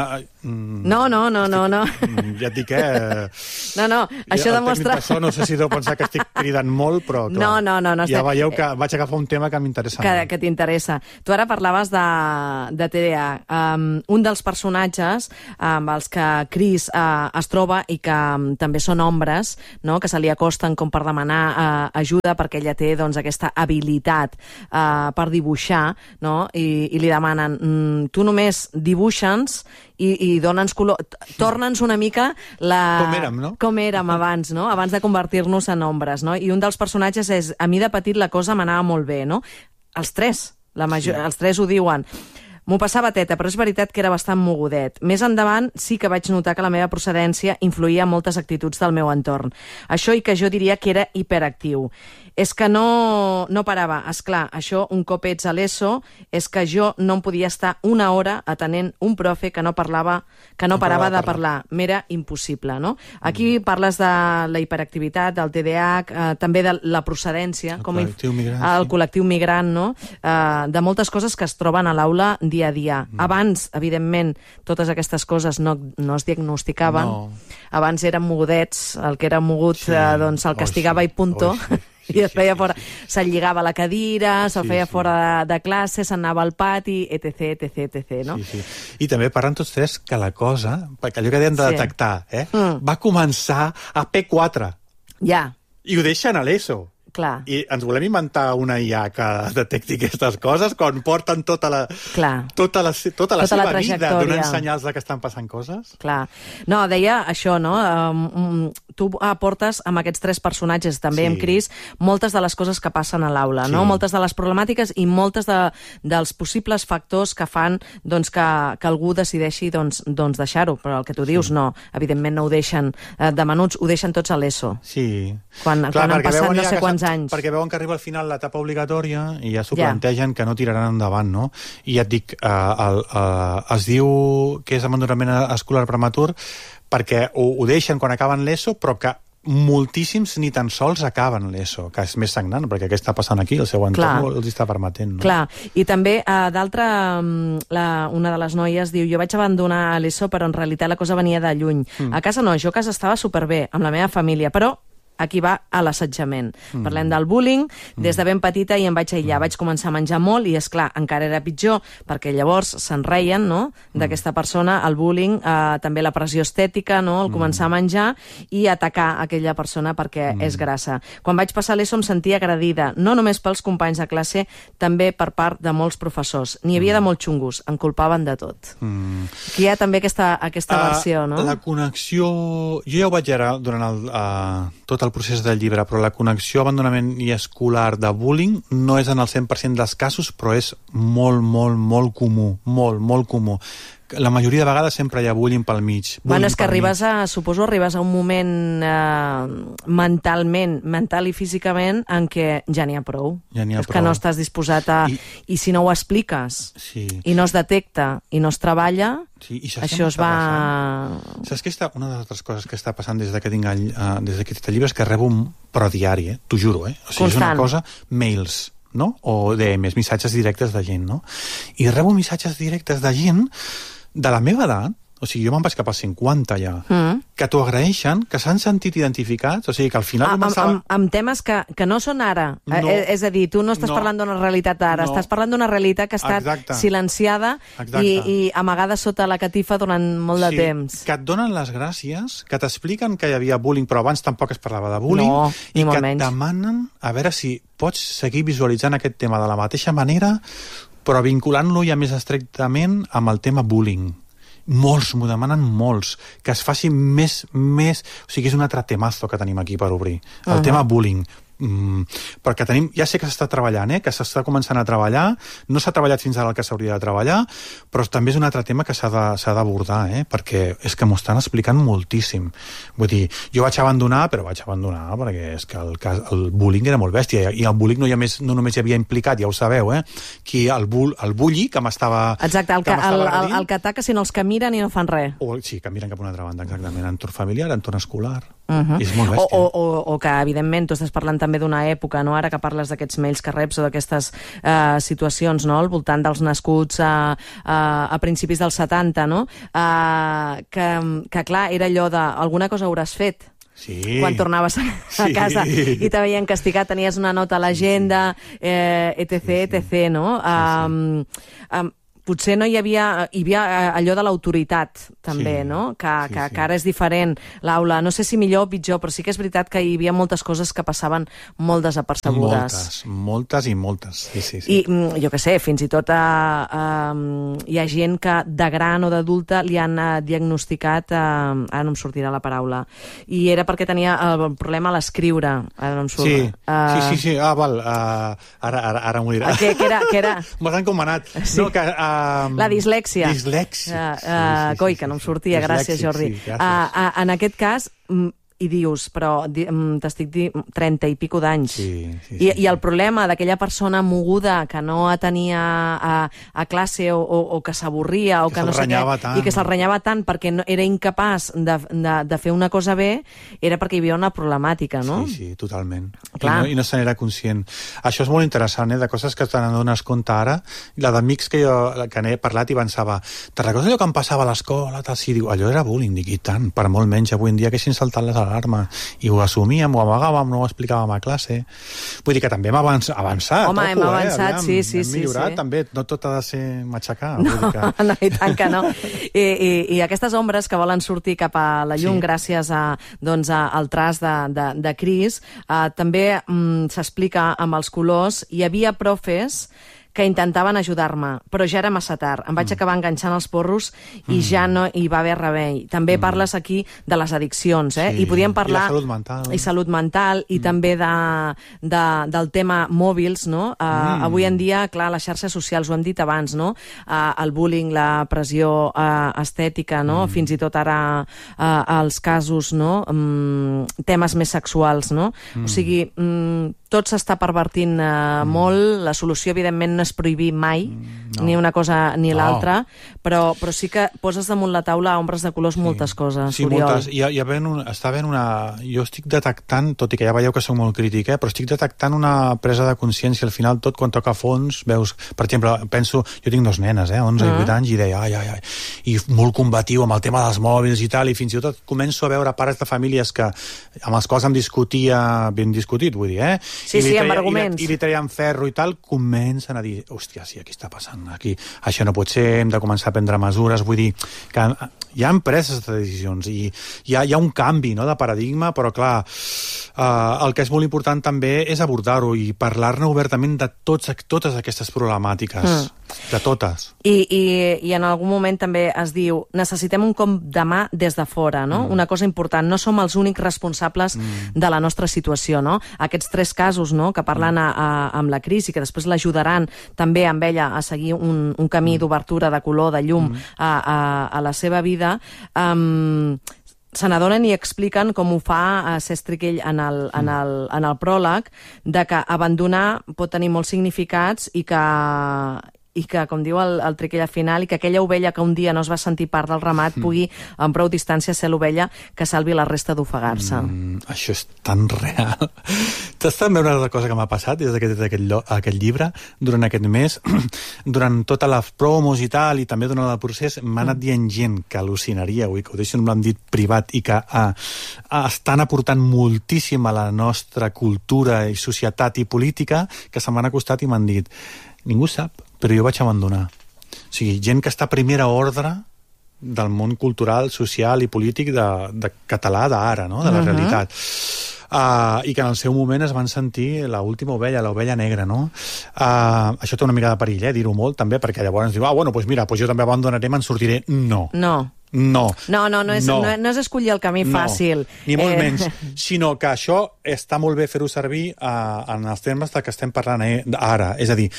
no, no, no, no, no. Ja et dic que... Eh, no, no, això demostra... Això no sé si deu pensar que estic cridant molt, però clar, no, no, no, no, ja veieu que vaig agafar un tema que m'interessa que, molt. Que t'interessa. Tu ara parlaves de, de T D A H. Um, un dels personatges amb um, els que Chris uh, es troba i que um, també són ombres, no? Que se li acosten com per demanar uh, ajuda perquè ella té doncs, aquesta habilitat uh, per dibuixar, no? I, i li demanen, mm, tu només dibuixa'ns i, i dona'ns color, torna'ns una mica la... Com érem, no? Com érem abans, no? Abans de convertir-nos en ombres, no? I un dels personatges és, a mi de petit la cosa m'anava molt bé, no? Els tres, la major... sí. Els tres ho diuen. M'ho passava teta, però és veritat que era bastant mogudet. Més endavant sí que vaig notar que la meva procedència influïa en moltes actituds del meu entorn. Això i que jo diria que era hiperactiu. És que no, no parava. Esclar, això un cop ets a l'ESO és que jo no em podia estar una hora atenent un profe que no parlava, que no, no parava de parlar. M'era impossible, no? Aquí mm. parles de la hiperactivitat, del T D A H, eh, també de la procedència, el com col·lectiu migrant, el sí. col·lectiu migrant, no? Eh, de moltes coses que es troben a l'aula dia a dia. Mm. Abans, evidentment, totes aquestes coses no, no es diagnosticaven. No. Abans eren mogudets, el que era mogut sí. eh, doncs el castigava oh, sí. i punto. Oh, sí. Sí, i es feia sí, fora, sí. se'l lligava a la cadira, se'l sí, feia sí. fora de, de classe, s'anava al pati, etc, etc, etc, no? Sí, sí. I també parlen tots tres que la cosa, perquè allò que hem de sí. detectar, eh, mm. va començar a P quatre. Ja. I ho deixen a l'ESO. Clar. I ens volem inventar una I A que detecti aquestes coses quan porten tota la, Clar. tota la, tota la tota seva la vida donant senyals de que estan passant coses? Clar. No, deia això, no? Um, tu aportes amb aquests tres personatges, també sí. amb Chris, moltes de les coses que passen a l'aula, sí. no? Moltes de les problemàtiques i moltes de, dels possibles factors que fan doncs, que, que algú decideixi doncs, doncs deixar-ho, però el que tu dius sí. no, evidentment no ho deixen eh, de menuts, ho deixen tots a l'ESO. Sí. Quan, Clar, quan han passat no sé quants anys. Perquè veuen que arriba al final l'etapa obligatòria i ja s'ho ja. plantegen que no tiraran endavant, no? I ja et dic, eh, el, eh, es diu que és abandonament escolar prematur perquè ho, ho deixen quan acaben l'ESO, però que moltíssims ni tan sols acaben l'ESO, que és més sagnant, perquè què està passant aquí? El seu entorn Clar. els està permetent, no? Clar, i també, eh, d'altra, la, una de les noies diu, jo vaig abandonar l'ESO, però en realitat la cosa venia de lluny. Mm. A casa no, jo a casa estava superbé, amb la meva família, però aquí va a l'assetjament. Mm. Parlem del bullying, des de ben petita i em vaig aïllar, mm. vaig començar a menjar molt i, és clar, encara era pitjor, perquè llavors se'n reien, no?, d'aquesta persona, el bullying, eh, també la pressió estètica, no?, el mm. començar a menjar i atacar aquella persona perquè mm. és grassa. Quan vaig passar l'ESO em sentia agredida, no només pels companys de classe, també per part de molts professors. N'hi havia mm. de molt xungos, en culpaven de tot. Mm. Aquí hi ha també aquesta, aquesta uh, versió, no? La connexió... Jo ja ho vaig ara durant el, uh, tot el procés del llibre, però la connexió abandonament i escolar de bullying no és en el cent per cent dels casos, però és molt, molt, molt comú. Molt, molt comú. La majoria de vegades sempre hi ha bullying pel mig. Bueno, és que arribes a, suposo, arribes a un moment eh, mentalment, mental i físicament, en què ja n'hi ha prou. Ja n'hi ha és prou. que no estàs disposat a... I, I si no ho expliques, sí. i no es detecta, i no es treballa, sí, i això es va... Passant? Saps que està, una de les altres coses que està passant des que tinc el, uh, des que tinc el llibre és que rebo un prodiari, eh? T'ho juro, eh? O sigui, Constant. És una cosa... Mails. no? O D Ms, missatges directes de gent, no? I rebo missatges directes de gent de la meva edat, o sigui, jo me'n vaig cap als cinquanta ja, mm. que t'ho agraeixen, que s'han sentit identificats, o sigui, que al final... Amb, començava... amb, amb temes que, que no són ara. No, eh, és a dir, tu no estàs no, parlant d'una realitat d'ara, no. estàs parlant d'una realitat que ha estat Exacte. silenciada i, i amagada sota la catifa durant molt de sí, temps. Que et donen les gràcies, que t'expliquen que hi havia bullying, però abans tampoc es parlava de bullying, no, i que menys. et demanen a veure si pots seguir visualitzant aquest tema de la mateixa manera, però vinculant-lo ja més estrictament amb el tema bullying. Molts, m'ho demanen molts, que es faci més, més... O sigui, és un altre temazo que tenim aquí per obrir. El uh-huh. tema bullying. Mm, perquè tenim, ja sé que s'està treballant, eh? que s'està començant a treballar, no s'ha treballat fins ara el que s'hauria de treballar, però també és un altre tema que s'ha d'abordar, eh? perquè és que m'ho estan explicant moltíssim. Vull dir, jo vaig abandonar, però vaig abandonar perquè és que el, el bullying era molt bèstia, i el bullying no, hi ha més, no només hi havia implicat, ja ho sabeu, eh? Qui, el, bull, el bully que m'estava... Exacte, el que, que, el, el, el que ataca sinó els que miren i no fan res. O, sí, que miren cap a una altra banda, exactament. Entorn familiar, entorn escolar. Uh-huh. És molt bèstia. O, o, o que, evidentment, tu estàs parlant també d'una època, no? Ara que parles d'aquests mails que reps o d'aquestes eh, situacions, no? Al voltant dels nascuts a, a, a principis dels setanta, no? Eh, que, que, clar, era allò de alguna cosa hauràs fet. Sí. Quan tornaves a, a sí. casa i t'havien castigat, tenies una nota a l'agenda, eh, etc, sí, sí. etc, no? Sí, sí. Um, um, potser no hi havia, hi havia allò de l'autoritat, també, sí, no? Que, sí, que, sí. que ara és diferent l'aula. No sé si millor o pitjor, però sí que és veritat que hi havia moltes coses que passaven molt desapercebudes. Moltes, moltes i moltes. Sí, sí, sí. I jo què sé, fins i tot a, a, hi ha gent que de gran o d'adulta li han diagnosticat, a, ara no em sortirà la paraula, i era perquè tenia el problema a l'escriure. Ara no em surt. Sí, uh, sí, sí, sí. Ah, val. Uh, ara, ara, ara m'ho dirà. Què, què era? Què era? M'ho han comanat. Sí. No, que... Uh, La dislèxia. Dislèxia. Uh, uh, sí, sí, coi, sí, que no em sí, sortia. sí. Gràcies, Jordi. Sí, gràcies. Uh, uh, en aquest cas, i dius, però t'estic dient trenta i pico d'anys. Sí, sí, sí, I, sí. I el problema d'aquella persona moguda que no atenia a, a classe o, o, o que s'avorria o que, que no sé què, tant. i que se'l renyava tant perquè no, era incapaç de, de, de fer una cosa bé, era perquè hi havia una problemàtica, no? Sí, sí, totalment. Clar. I no, i no se n'era conscient. Això és molt interessant, eh? De coses que te n'adones compte ara. La d'amics que jo que n'he parlat i pensava, te recordes allò que em passava a l'escola? Sí, diu, allò era bullying, dic, i tant, per molt menys avui en dia que hagin saltat les alarma, i ho assumíem, ho amagàvem, no ho explicàvem a classe. Vull dir que també hem avançat. Home, hem avançat, eh? sí, sí. Hem millorat, sí, sí. també. No tot ha de ser matxacar. No, vull dir que... no, i tant que no. I, i, I aquestes ombres que volen sortir cap a la llum sí. gràcies a, doncs, a, al traç de, de, de Cris, eh, també mm, s'explica amb els colors. Hi havia profes que intentaven ajudar-me, però ja era massa tard. Em vaig mm. acabar enganxant els porros i mm. ja no hi va haver remei. També mm. parles aquí de les addiccions, eh? Sí. I podíem parlar... I la salut mental. I salut mental, i mm. també de, de, del tema mòbils, no? Uh, mm. Avui en dia, clar, les xarxes socials, ho hem dit abans, no? Uh, el bullying, la pressió uh, estètica, no? Mm. Fins i tot ara uh, els casos, no? Um, temes més sexuals, no? Mm. O sigui, um, tot s'està pervertint uh, mm. molt. La solució, evidentment, no és prohibir mai, no. ni una cosa ni no. l'altra, però, però sí que poses damunt la taula ombres de colors sí. moltes coses, sí, Oriol. Moltes. Hi ha, hi ha ben un, està ben una... Jo estic detectant, tot i que ja veieu que soc molt crític, eh, però estic detectant una presa de consciència. Al final, tot quan toca fons, veus... Per exemple, penso... Jo tinc dos nenes, eh, onze uh -huh. i vuit anys, i deia, ai, ai, ai... I molt combatiu amb el tema dels mòbils i tal, i fins i tot començo a veure pares de famílies que, amb els quals em discutia, ben discutit, vull dir, eh? Sí, I sí, amb arguments. I li, i li traien ferro i tal, comencen a dir, hòstia, sí, aquí està passant, aquí, això no pot ser, hem de començar a prendre mesures, vull dir, que hi ha preses de decisions i hi ha, hi ha un canvi, no?, de paradigma, però clar, eh, el que és molt important també és abordar-ho i parlar-ne obertament de tots, totes aquestes problemàtiques, mm. de totes. I, i, I en algun moment també es diu, necessitem un cop de mà des de fora, no? Mm. Una cosa important, no som els únics responsables mm. de la nostra situació, no? Aquests tres casos, no?, que parlen a, a, amb la crisi, que després l'ajudaran també amb ella a seguir un, un camí mm. d'obertura, de color, de llum mm. a, a, a la seva vida, um, se n'adonen i expliquen com ho fa a Sestriquell en el, en, el, en el pròleg, de que abandonar pot tenir molts significats i que, i que, com diu el, el Triquell al final, i que aquella ovella que un dia no es va sentir part del ramat mm. pugui, amb prou distància, ser l'ovella que salvi la resta d'ofegar-se. Mm, això és tan real. T'has també una altra cosa que m'ha passat des d'aquest, aquest, aquest llibre, durant aquest mes, durant tota la promos i tal, i també durant el procés, m'ha anat dient gent que al·lucinaria, avui, que ho deixo en l'àmbit privat, i que uh, uh, estan aportant moltíssim a la nostra cultura i societat i política, que se m'han acostat i m'han dit: ningú sap, però jo vaig abandonar. O sigui, gent que està a primera ordre del món cultural, social i polític de, de català d'ara, no? De la uh-huh. realitat. Uh, I que en el seu moment es van sentir l'última ovella, l'ovella negra, no? Uh, això té una mica de perill, eh, dir-ho molt, també, perquè llavors ens diu, ah, bueno, doncs mira, pues jo també abandonaré, me'n sortiré. No. No. No. No, no, no és, no. No, no és escollir el camí no, fàcil. Ni molt eh... menys, sinó que això està molt bé fer-ho servir uh, en els termes del que estem parlant eh, ara. És a dir,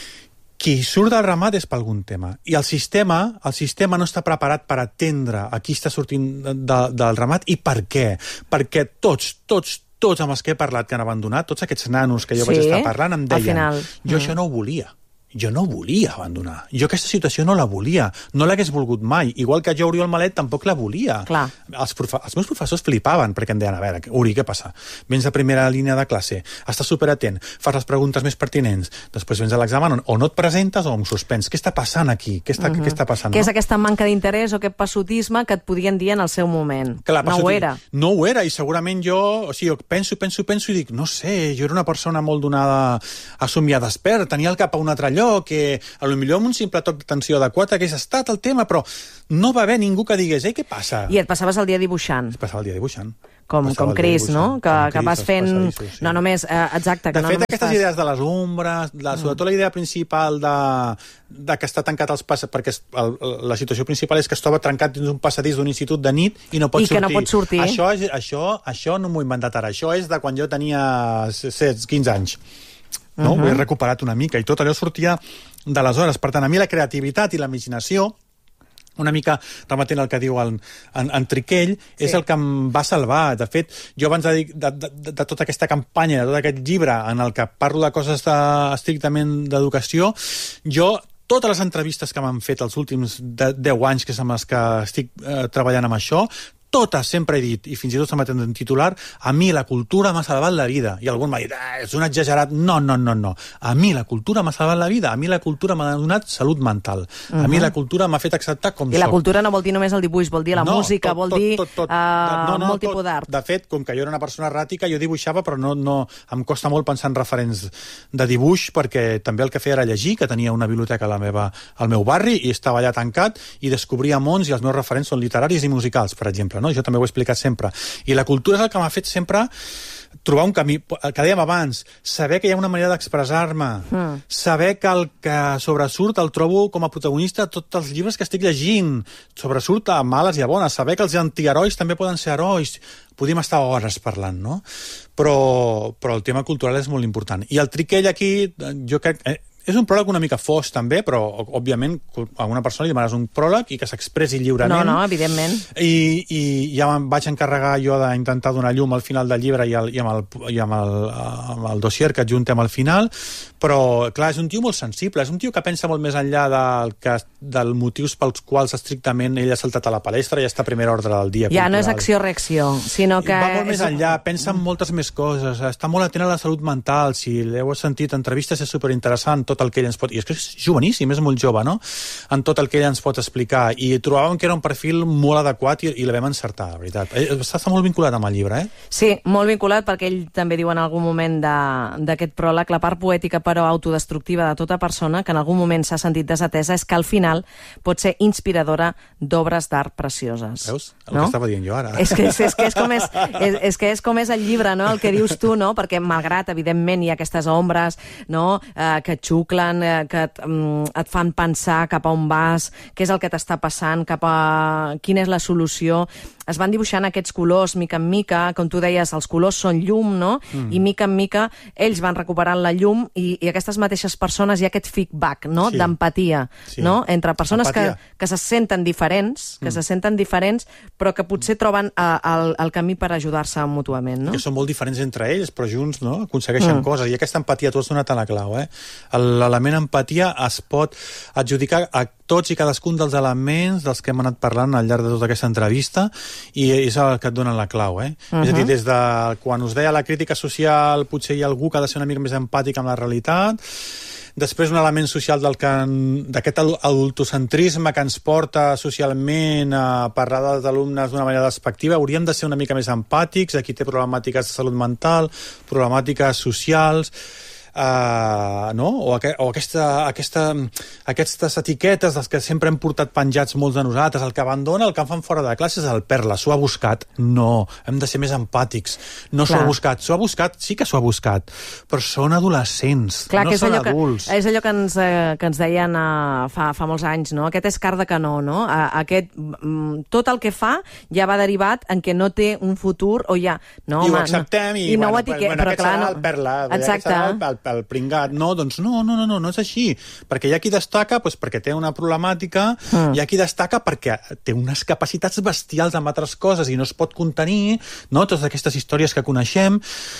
qui surt del ramat és per algun tema. I el sistema, el sistema no està preparat per atendre a qui està sortint de, del ramat i per què. Perquè tots, tots, tots amb els que he parlat que han abandonat, tots aquests nanos que jo sí, vaig estar parlant, em deien, final. jo mm. això no ho volia. Jo no volia abandonar. Jo aquesta situació no la volia. No l'hagués volgut mai. Igual que jo, Oriol Malet, tampoc la volia. Clar. Els, profe els meus professors flipaven perquè em deien, a veure, Uri, què passa? Vens a primera línia de classe, estàs superatent, fas les preguntes més pertinents, després vens a l'examen o no et presentes o em suspens. Què està passant aquí? Què està, uh -huh. què està passant? Què no? és aquesta manca d'interès o aquest passotisme que et podien dir en el seu moment? Clar, no ho era. No ho era, i segurament jo, o sigui, jo penso, penso, penso i dic, no sé, jo era una persona molt donada a somiar despert, tenia el cap a un altre lloc, que a lo millor amb un simple toc d'atenció adequat hagués estat el tema, però no va haver ningú que digués, ei, què passa? I et passaves el dia dibuixant. Es passava el dia dibuixant. Com, com Cris, no? Que, que vas fent... Sí. No només... Eh, exacte. Que de no fet, aquestes fas... idees de les ombres, la, sobretot la idea principal de, de que està tancat els passadís, perquè el, la situació principal és que es troba trencat dins un passadís d'un institut de nit i no pot I sortir. I que no pot sortir. Això, és, això, això no m'ho he inventat ara. Això és de quan jo tenia setze, quinze anys. No? Uh-huh. Ho he recuperat una mica i tot allò sortia d'aleshores. Per tant, a mi la creativitat i la imaginació, una mica remetent el que diu en, en, en Triquell, sí. és el que em va salvar. De fet, jo abans de, de, de, de tota aquesta campanya, de tot aquest llibre en el que parlo de coses de, estrictament d'educació, jo totes les entrevistes que m'han fet els últims deu anys, que és amb les que estic eh, treballant amb això, totes sempre he dit, i fins i tot s'ha metent en titular, a mi la cultura m'ha salvat la vida. I algú m'ha dit, ah, és un exagerat. No, no, no, no. A mi la cultura m'ha salvat la vida. A mi la cultura m'ha donat salut mental. Uh-huh. A mi la cultura m'ha fet acceptar com I soc. I la cultura no vol dir només el dibuix, vol dir la no, música, tot, vol tot, dir tot, tot, tot. Uh, no, no, molt tipus d'art. De fet, com que jo era una persona erràtica, jo dibuixava, però no, no, em costa molt pensar en referents de dibuix, perquè també el que feia era llegir, que tenia una biblioteca a la meva, al meu barri, i estava allà tancat, i descobria mons, i els meus referents són literaris i musicals, per exemple. No? Jo també ho he explicat sempre. I la cultura és el que m'ha fet sempre trobar un camí, el que dèiem abans, saber que hi ha una manera d'expressar-me, mm. saber que el que sobresurt el trobo com a protagonista de tots els llibres que estic llegint, sobresurt a males i a bones, saber que els antiherois també poden ser herois, podíem estar hores parlant, no? Però, però el tema cultural és molt important. I el Triquell aquí, jo crec... Eh, és un pròleg una mica fos, també, però, òbviament, a una persona li demanes un pròleg i que s'expressi lliurement. No, no, evidentment. I, i ja em vaig encarregar jo d'intentar donar llum al final del llibre i, el, i, amb, el, i amb, el, amb el dossier que adjuntem al final, però, clar, és un tio molt sensible, és un tio que pensa molt més enllà del, que, del motius pels quals estrictament ell ha saltat a la palestra i està a primera ordre del dia. Ja cultural. No és acció-reacció, sinó que... Va molt és... més enllà, pensa en moltes més coses, està molt atent a la salut mental, si l'heu sentit entrevistes és superinteressant, tot el que ell ens pot... I és que és joveníssim, és molt jove, no? En tot el que ell ens pot explicar. I trobàvem que era un perfil molt adequat i, i la vam encertar, la veritat. Està, està molt vinculat amb el llibre, eh? Sí, molt vinculat, perquè ell també diu en algun moment d'aquest pròleg, la part poètica però autodestructiva de tota persona que en algun moment s'ha sentit desatesa és que al final pot ser inspiradora d'obres d'art precioses. Veus? El no? que estava dient jo ara. És que és, és, que és, com és, és, és que és com és el llibre, no? El que dius tu, no? Perquè malgrat, evidentment, hi ha aquestes ombres, no? Eh, que xuclen, que et, um, et fan pensar cap a on vas, què és el que t'està passant, cap a quina és la solució. Es van dibuixant aquests colors mica en mica, com tu deies, els colors són llum, no? Mm. I mica en mica ells van recuperant la llum i, i aquestes mateixes persones hi ha aquest feedback, no? Sí. D'empatia, sí. No? Entre persones que, que se senten diferents, que mm. se senten diferents, però que potser troben uh, el, el camí per ajudar-se mútuament, no? Que són molt diferents entre ells, però junts, no? Aconsegueixen mm. coses. I aquesta empatia, tu has donat a la clau, eh? El, l'element empatia es pot adjudicar a tots i cadascun dels elements dels que hem anat parlant al llarg de tota aquesta entrevista, i és el que et dona la clau, eh? Uh -huh. És a dir, des de quan us deia la crítica social, potser hi ha algú que ha de ser una mica més empàtic amb la realitat. Després, un element social del que d'aquest adultocentrisme que ens porta socialment a parlar dels alumnes d'una manera despectiva. Hauríem de ser una mica més empàtics. Aquí té problemàtiques de salut mental, problemàtiques socials, Uh, no? o, aqu o aquesta, aquesta, aquestes etiquetes dels que sempre hem portat penjats molts de nosaltres. El que abandona, el que en fan fora de classe és el Perla. S'ho ha buscat? No. Hem de ser més empàtics. No s'ho ha buscat. S'ho ha buscat? Sí que s'ho ha buscat. Però són adolescents, Clar, no són adults. Que, és allò que ens, eh, que ens deien uh, fa, fa molts anys, no? Aquest és car de canó, no? Uh, aquest, um, tot el que fa ja va derivat en què no té un futur, o ja... No, I home, ho acceptem, no, i, i no bueno, ho etiquet, bueno, però aquest clar... serà No. el Perla. Exacte. El, el, el pringat. No, doncs no, no, no, no, no és així. Perquè hi ha qui destaca doncs, perquè té una problemàtica, mm. hi ha qui destaca perquè té unes capacitats bestials amb altres coses i no es pot contenir, no? Totes aquestes històries que coneixem,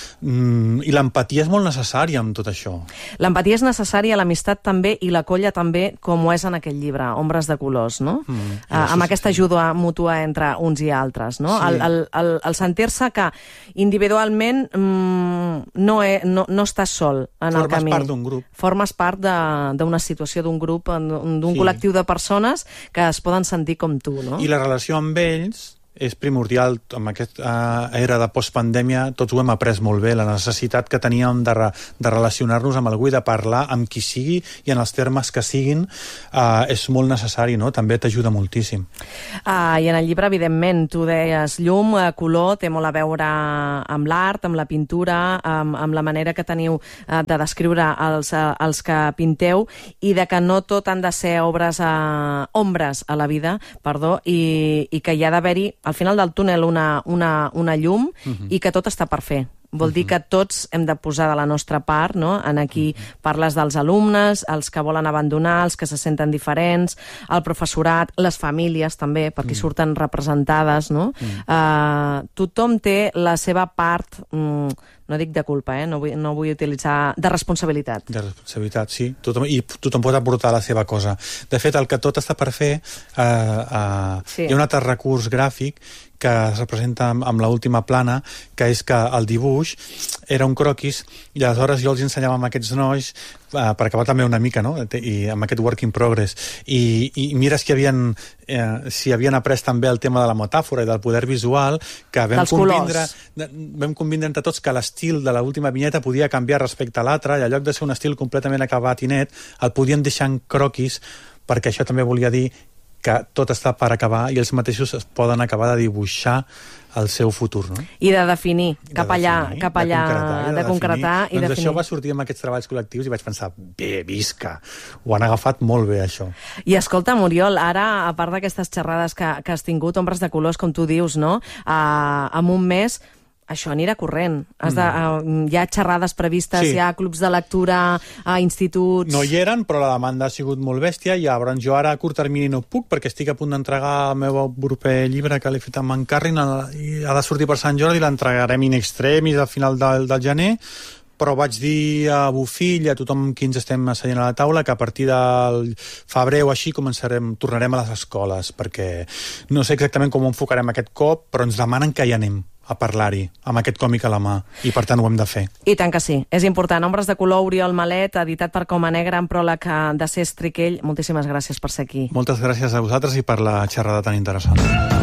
mm, i l'empatia és molt necessària amb tot això. L'empatia és necessària, l'amistat també, i la colla també, com ho és en aquell llibre, Ombres de colors, no? Mm, uh, amb aquesta sí. ajuda mútua entre uns i altres, no? Sí. El, el, el, el sentir-se que individualment mm, no, he, no, no estàs sol en Formes el camí. part d'un grup. Formes part d'una situació d'un grup, d'un sí. col·lectiu de persones que es poden sentir com tu, no? I la relació amb ells és primordial. Amb aquesta era de postpandèmia tots ho hem après molt bé, la necessitat que teníem de, re, de relacionar-nos amb algú i de parlar amb qui sigui i en els termes que siguin, uh, és molt necessari, no? També t'ajuda moltíssim. Uh, I en el llibre, evidentment, tu deies llum, uh, color, té molt a veure amb l'art, amb la pintura, amb, amb la manera que teniu uh, de descriure els, uh, els que pinteu, i de que no tot han de ser obres, uh, ombres a la vida, perdó, i, i que hi ha d'haver-hi al final del túnel una, una, una llum, uh-huh. i que tot està per fer. Vol uh-huh. dir que tots hem de posar de la nostra part, no? En aquí uh-huh. parles dels alumnes, els que volen abandonar, els que se senten diferents, el professorat, les famílies també, perquè uh-huh. surten representades, no? Uh-huh. Uh, tothom té la seva part, um, no dic de culpa, eh? no, vull, no vull utilitzar... de responsabilitat. De responsabilitat, sí. Tothom, I tothom pot aportar la seva cosa. De fet, el que tot està per fer, eh, eh, sí. hi ha un altre recurs gràfic que es representa amb, amb l'última plana, que és que el dibuix era un croquis, i aleshores jo els ensenyava amb aquests nois, eh, per acabar també una mica, no? I amb aquest work in progress. I, i mira si havien, eh, si havien après també el tema de la metàfora i del poder visual, que vam convindre, vam convindre entre tots que l'estil de l'última vinyeta podia canviar respecte a l'altre, i en lloc de ser un estil completament acabat i net, el podien deixar en croquis, perquè això també volia dir que tot està per acabar i ells mateixos es poden acabar de dibuixar el seu futur, no? I de definir, cap allà, definir, cap allà, de concretar, de, de concretar i doncs definir. Això va sortir amb aquests treballs col·lectius i vaig pensar, bé, visca, ho han agafat molt bé, això. I escolta, Muriol, ara, a part d'aquestes xerrades que, que has tingut, Ombres de colors, com tu dius, no? Uh, en un mes... Això anirà corrent. Has de, uh, hi ha xerrades previstes, sí. hi ha clubs de lectura a instituts... No hi eren, però la demanda ha sigut molt bèstia, i llavors jo ara a curt termini no puc, perquè estic a punt d'entregar el meu proper llibre que l'he fet amb en Carrin, i ha de sortir per Sant Jordi, l'entregarem in extremis al final del, del gener, però vaig dir a Bofill i a tothom amb qui ens estem asseient a la taula que a partir del febrer o així començarem, tornarem a les escoles, perquè no sé exactament com ho enfocarem aquest cop, però ens demanen que hi anem a parlar-hi, amb aquest còmic a la mà, i per tant ho hem de fer. I tant que sí, és important. Ombres de color, Oriol Malet, editat per Coma Negra, en pròleg de Cés Triquell. Moltíssimes gràcies per ser aquí. Moltes gràcies a vosaltres i per la xerrada tan interessant.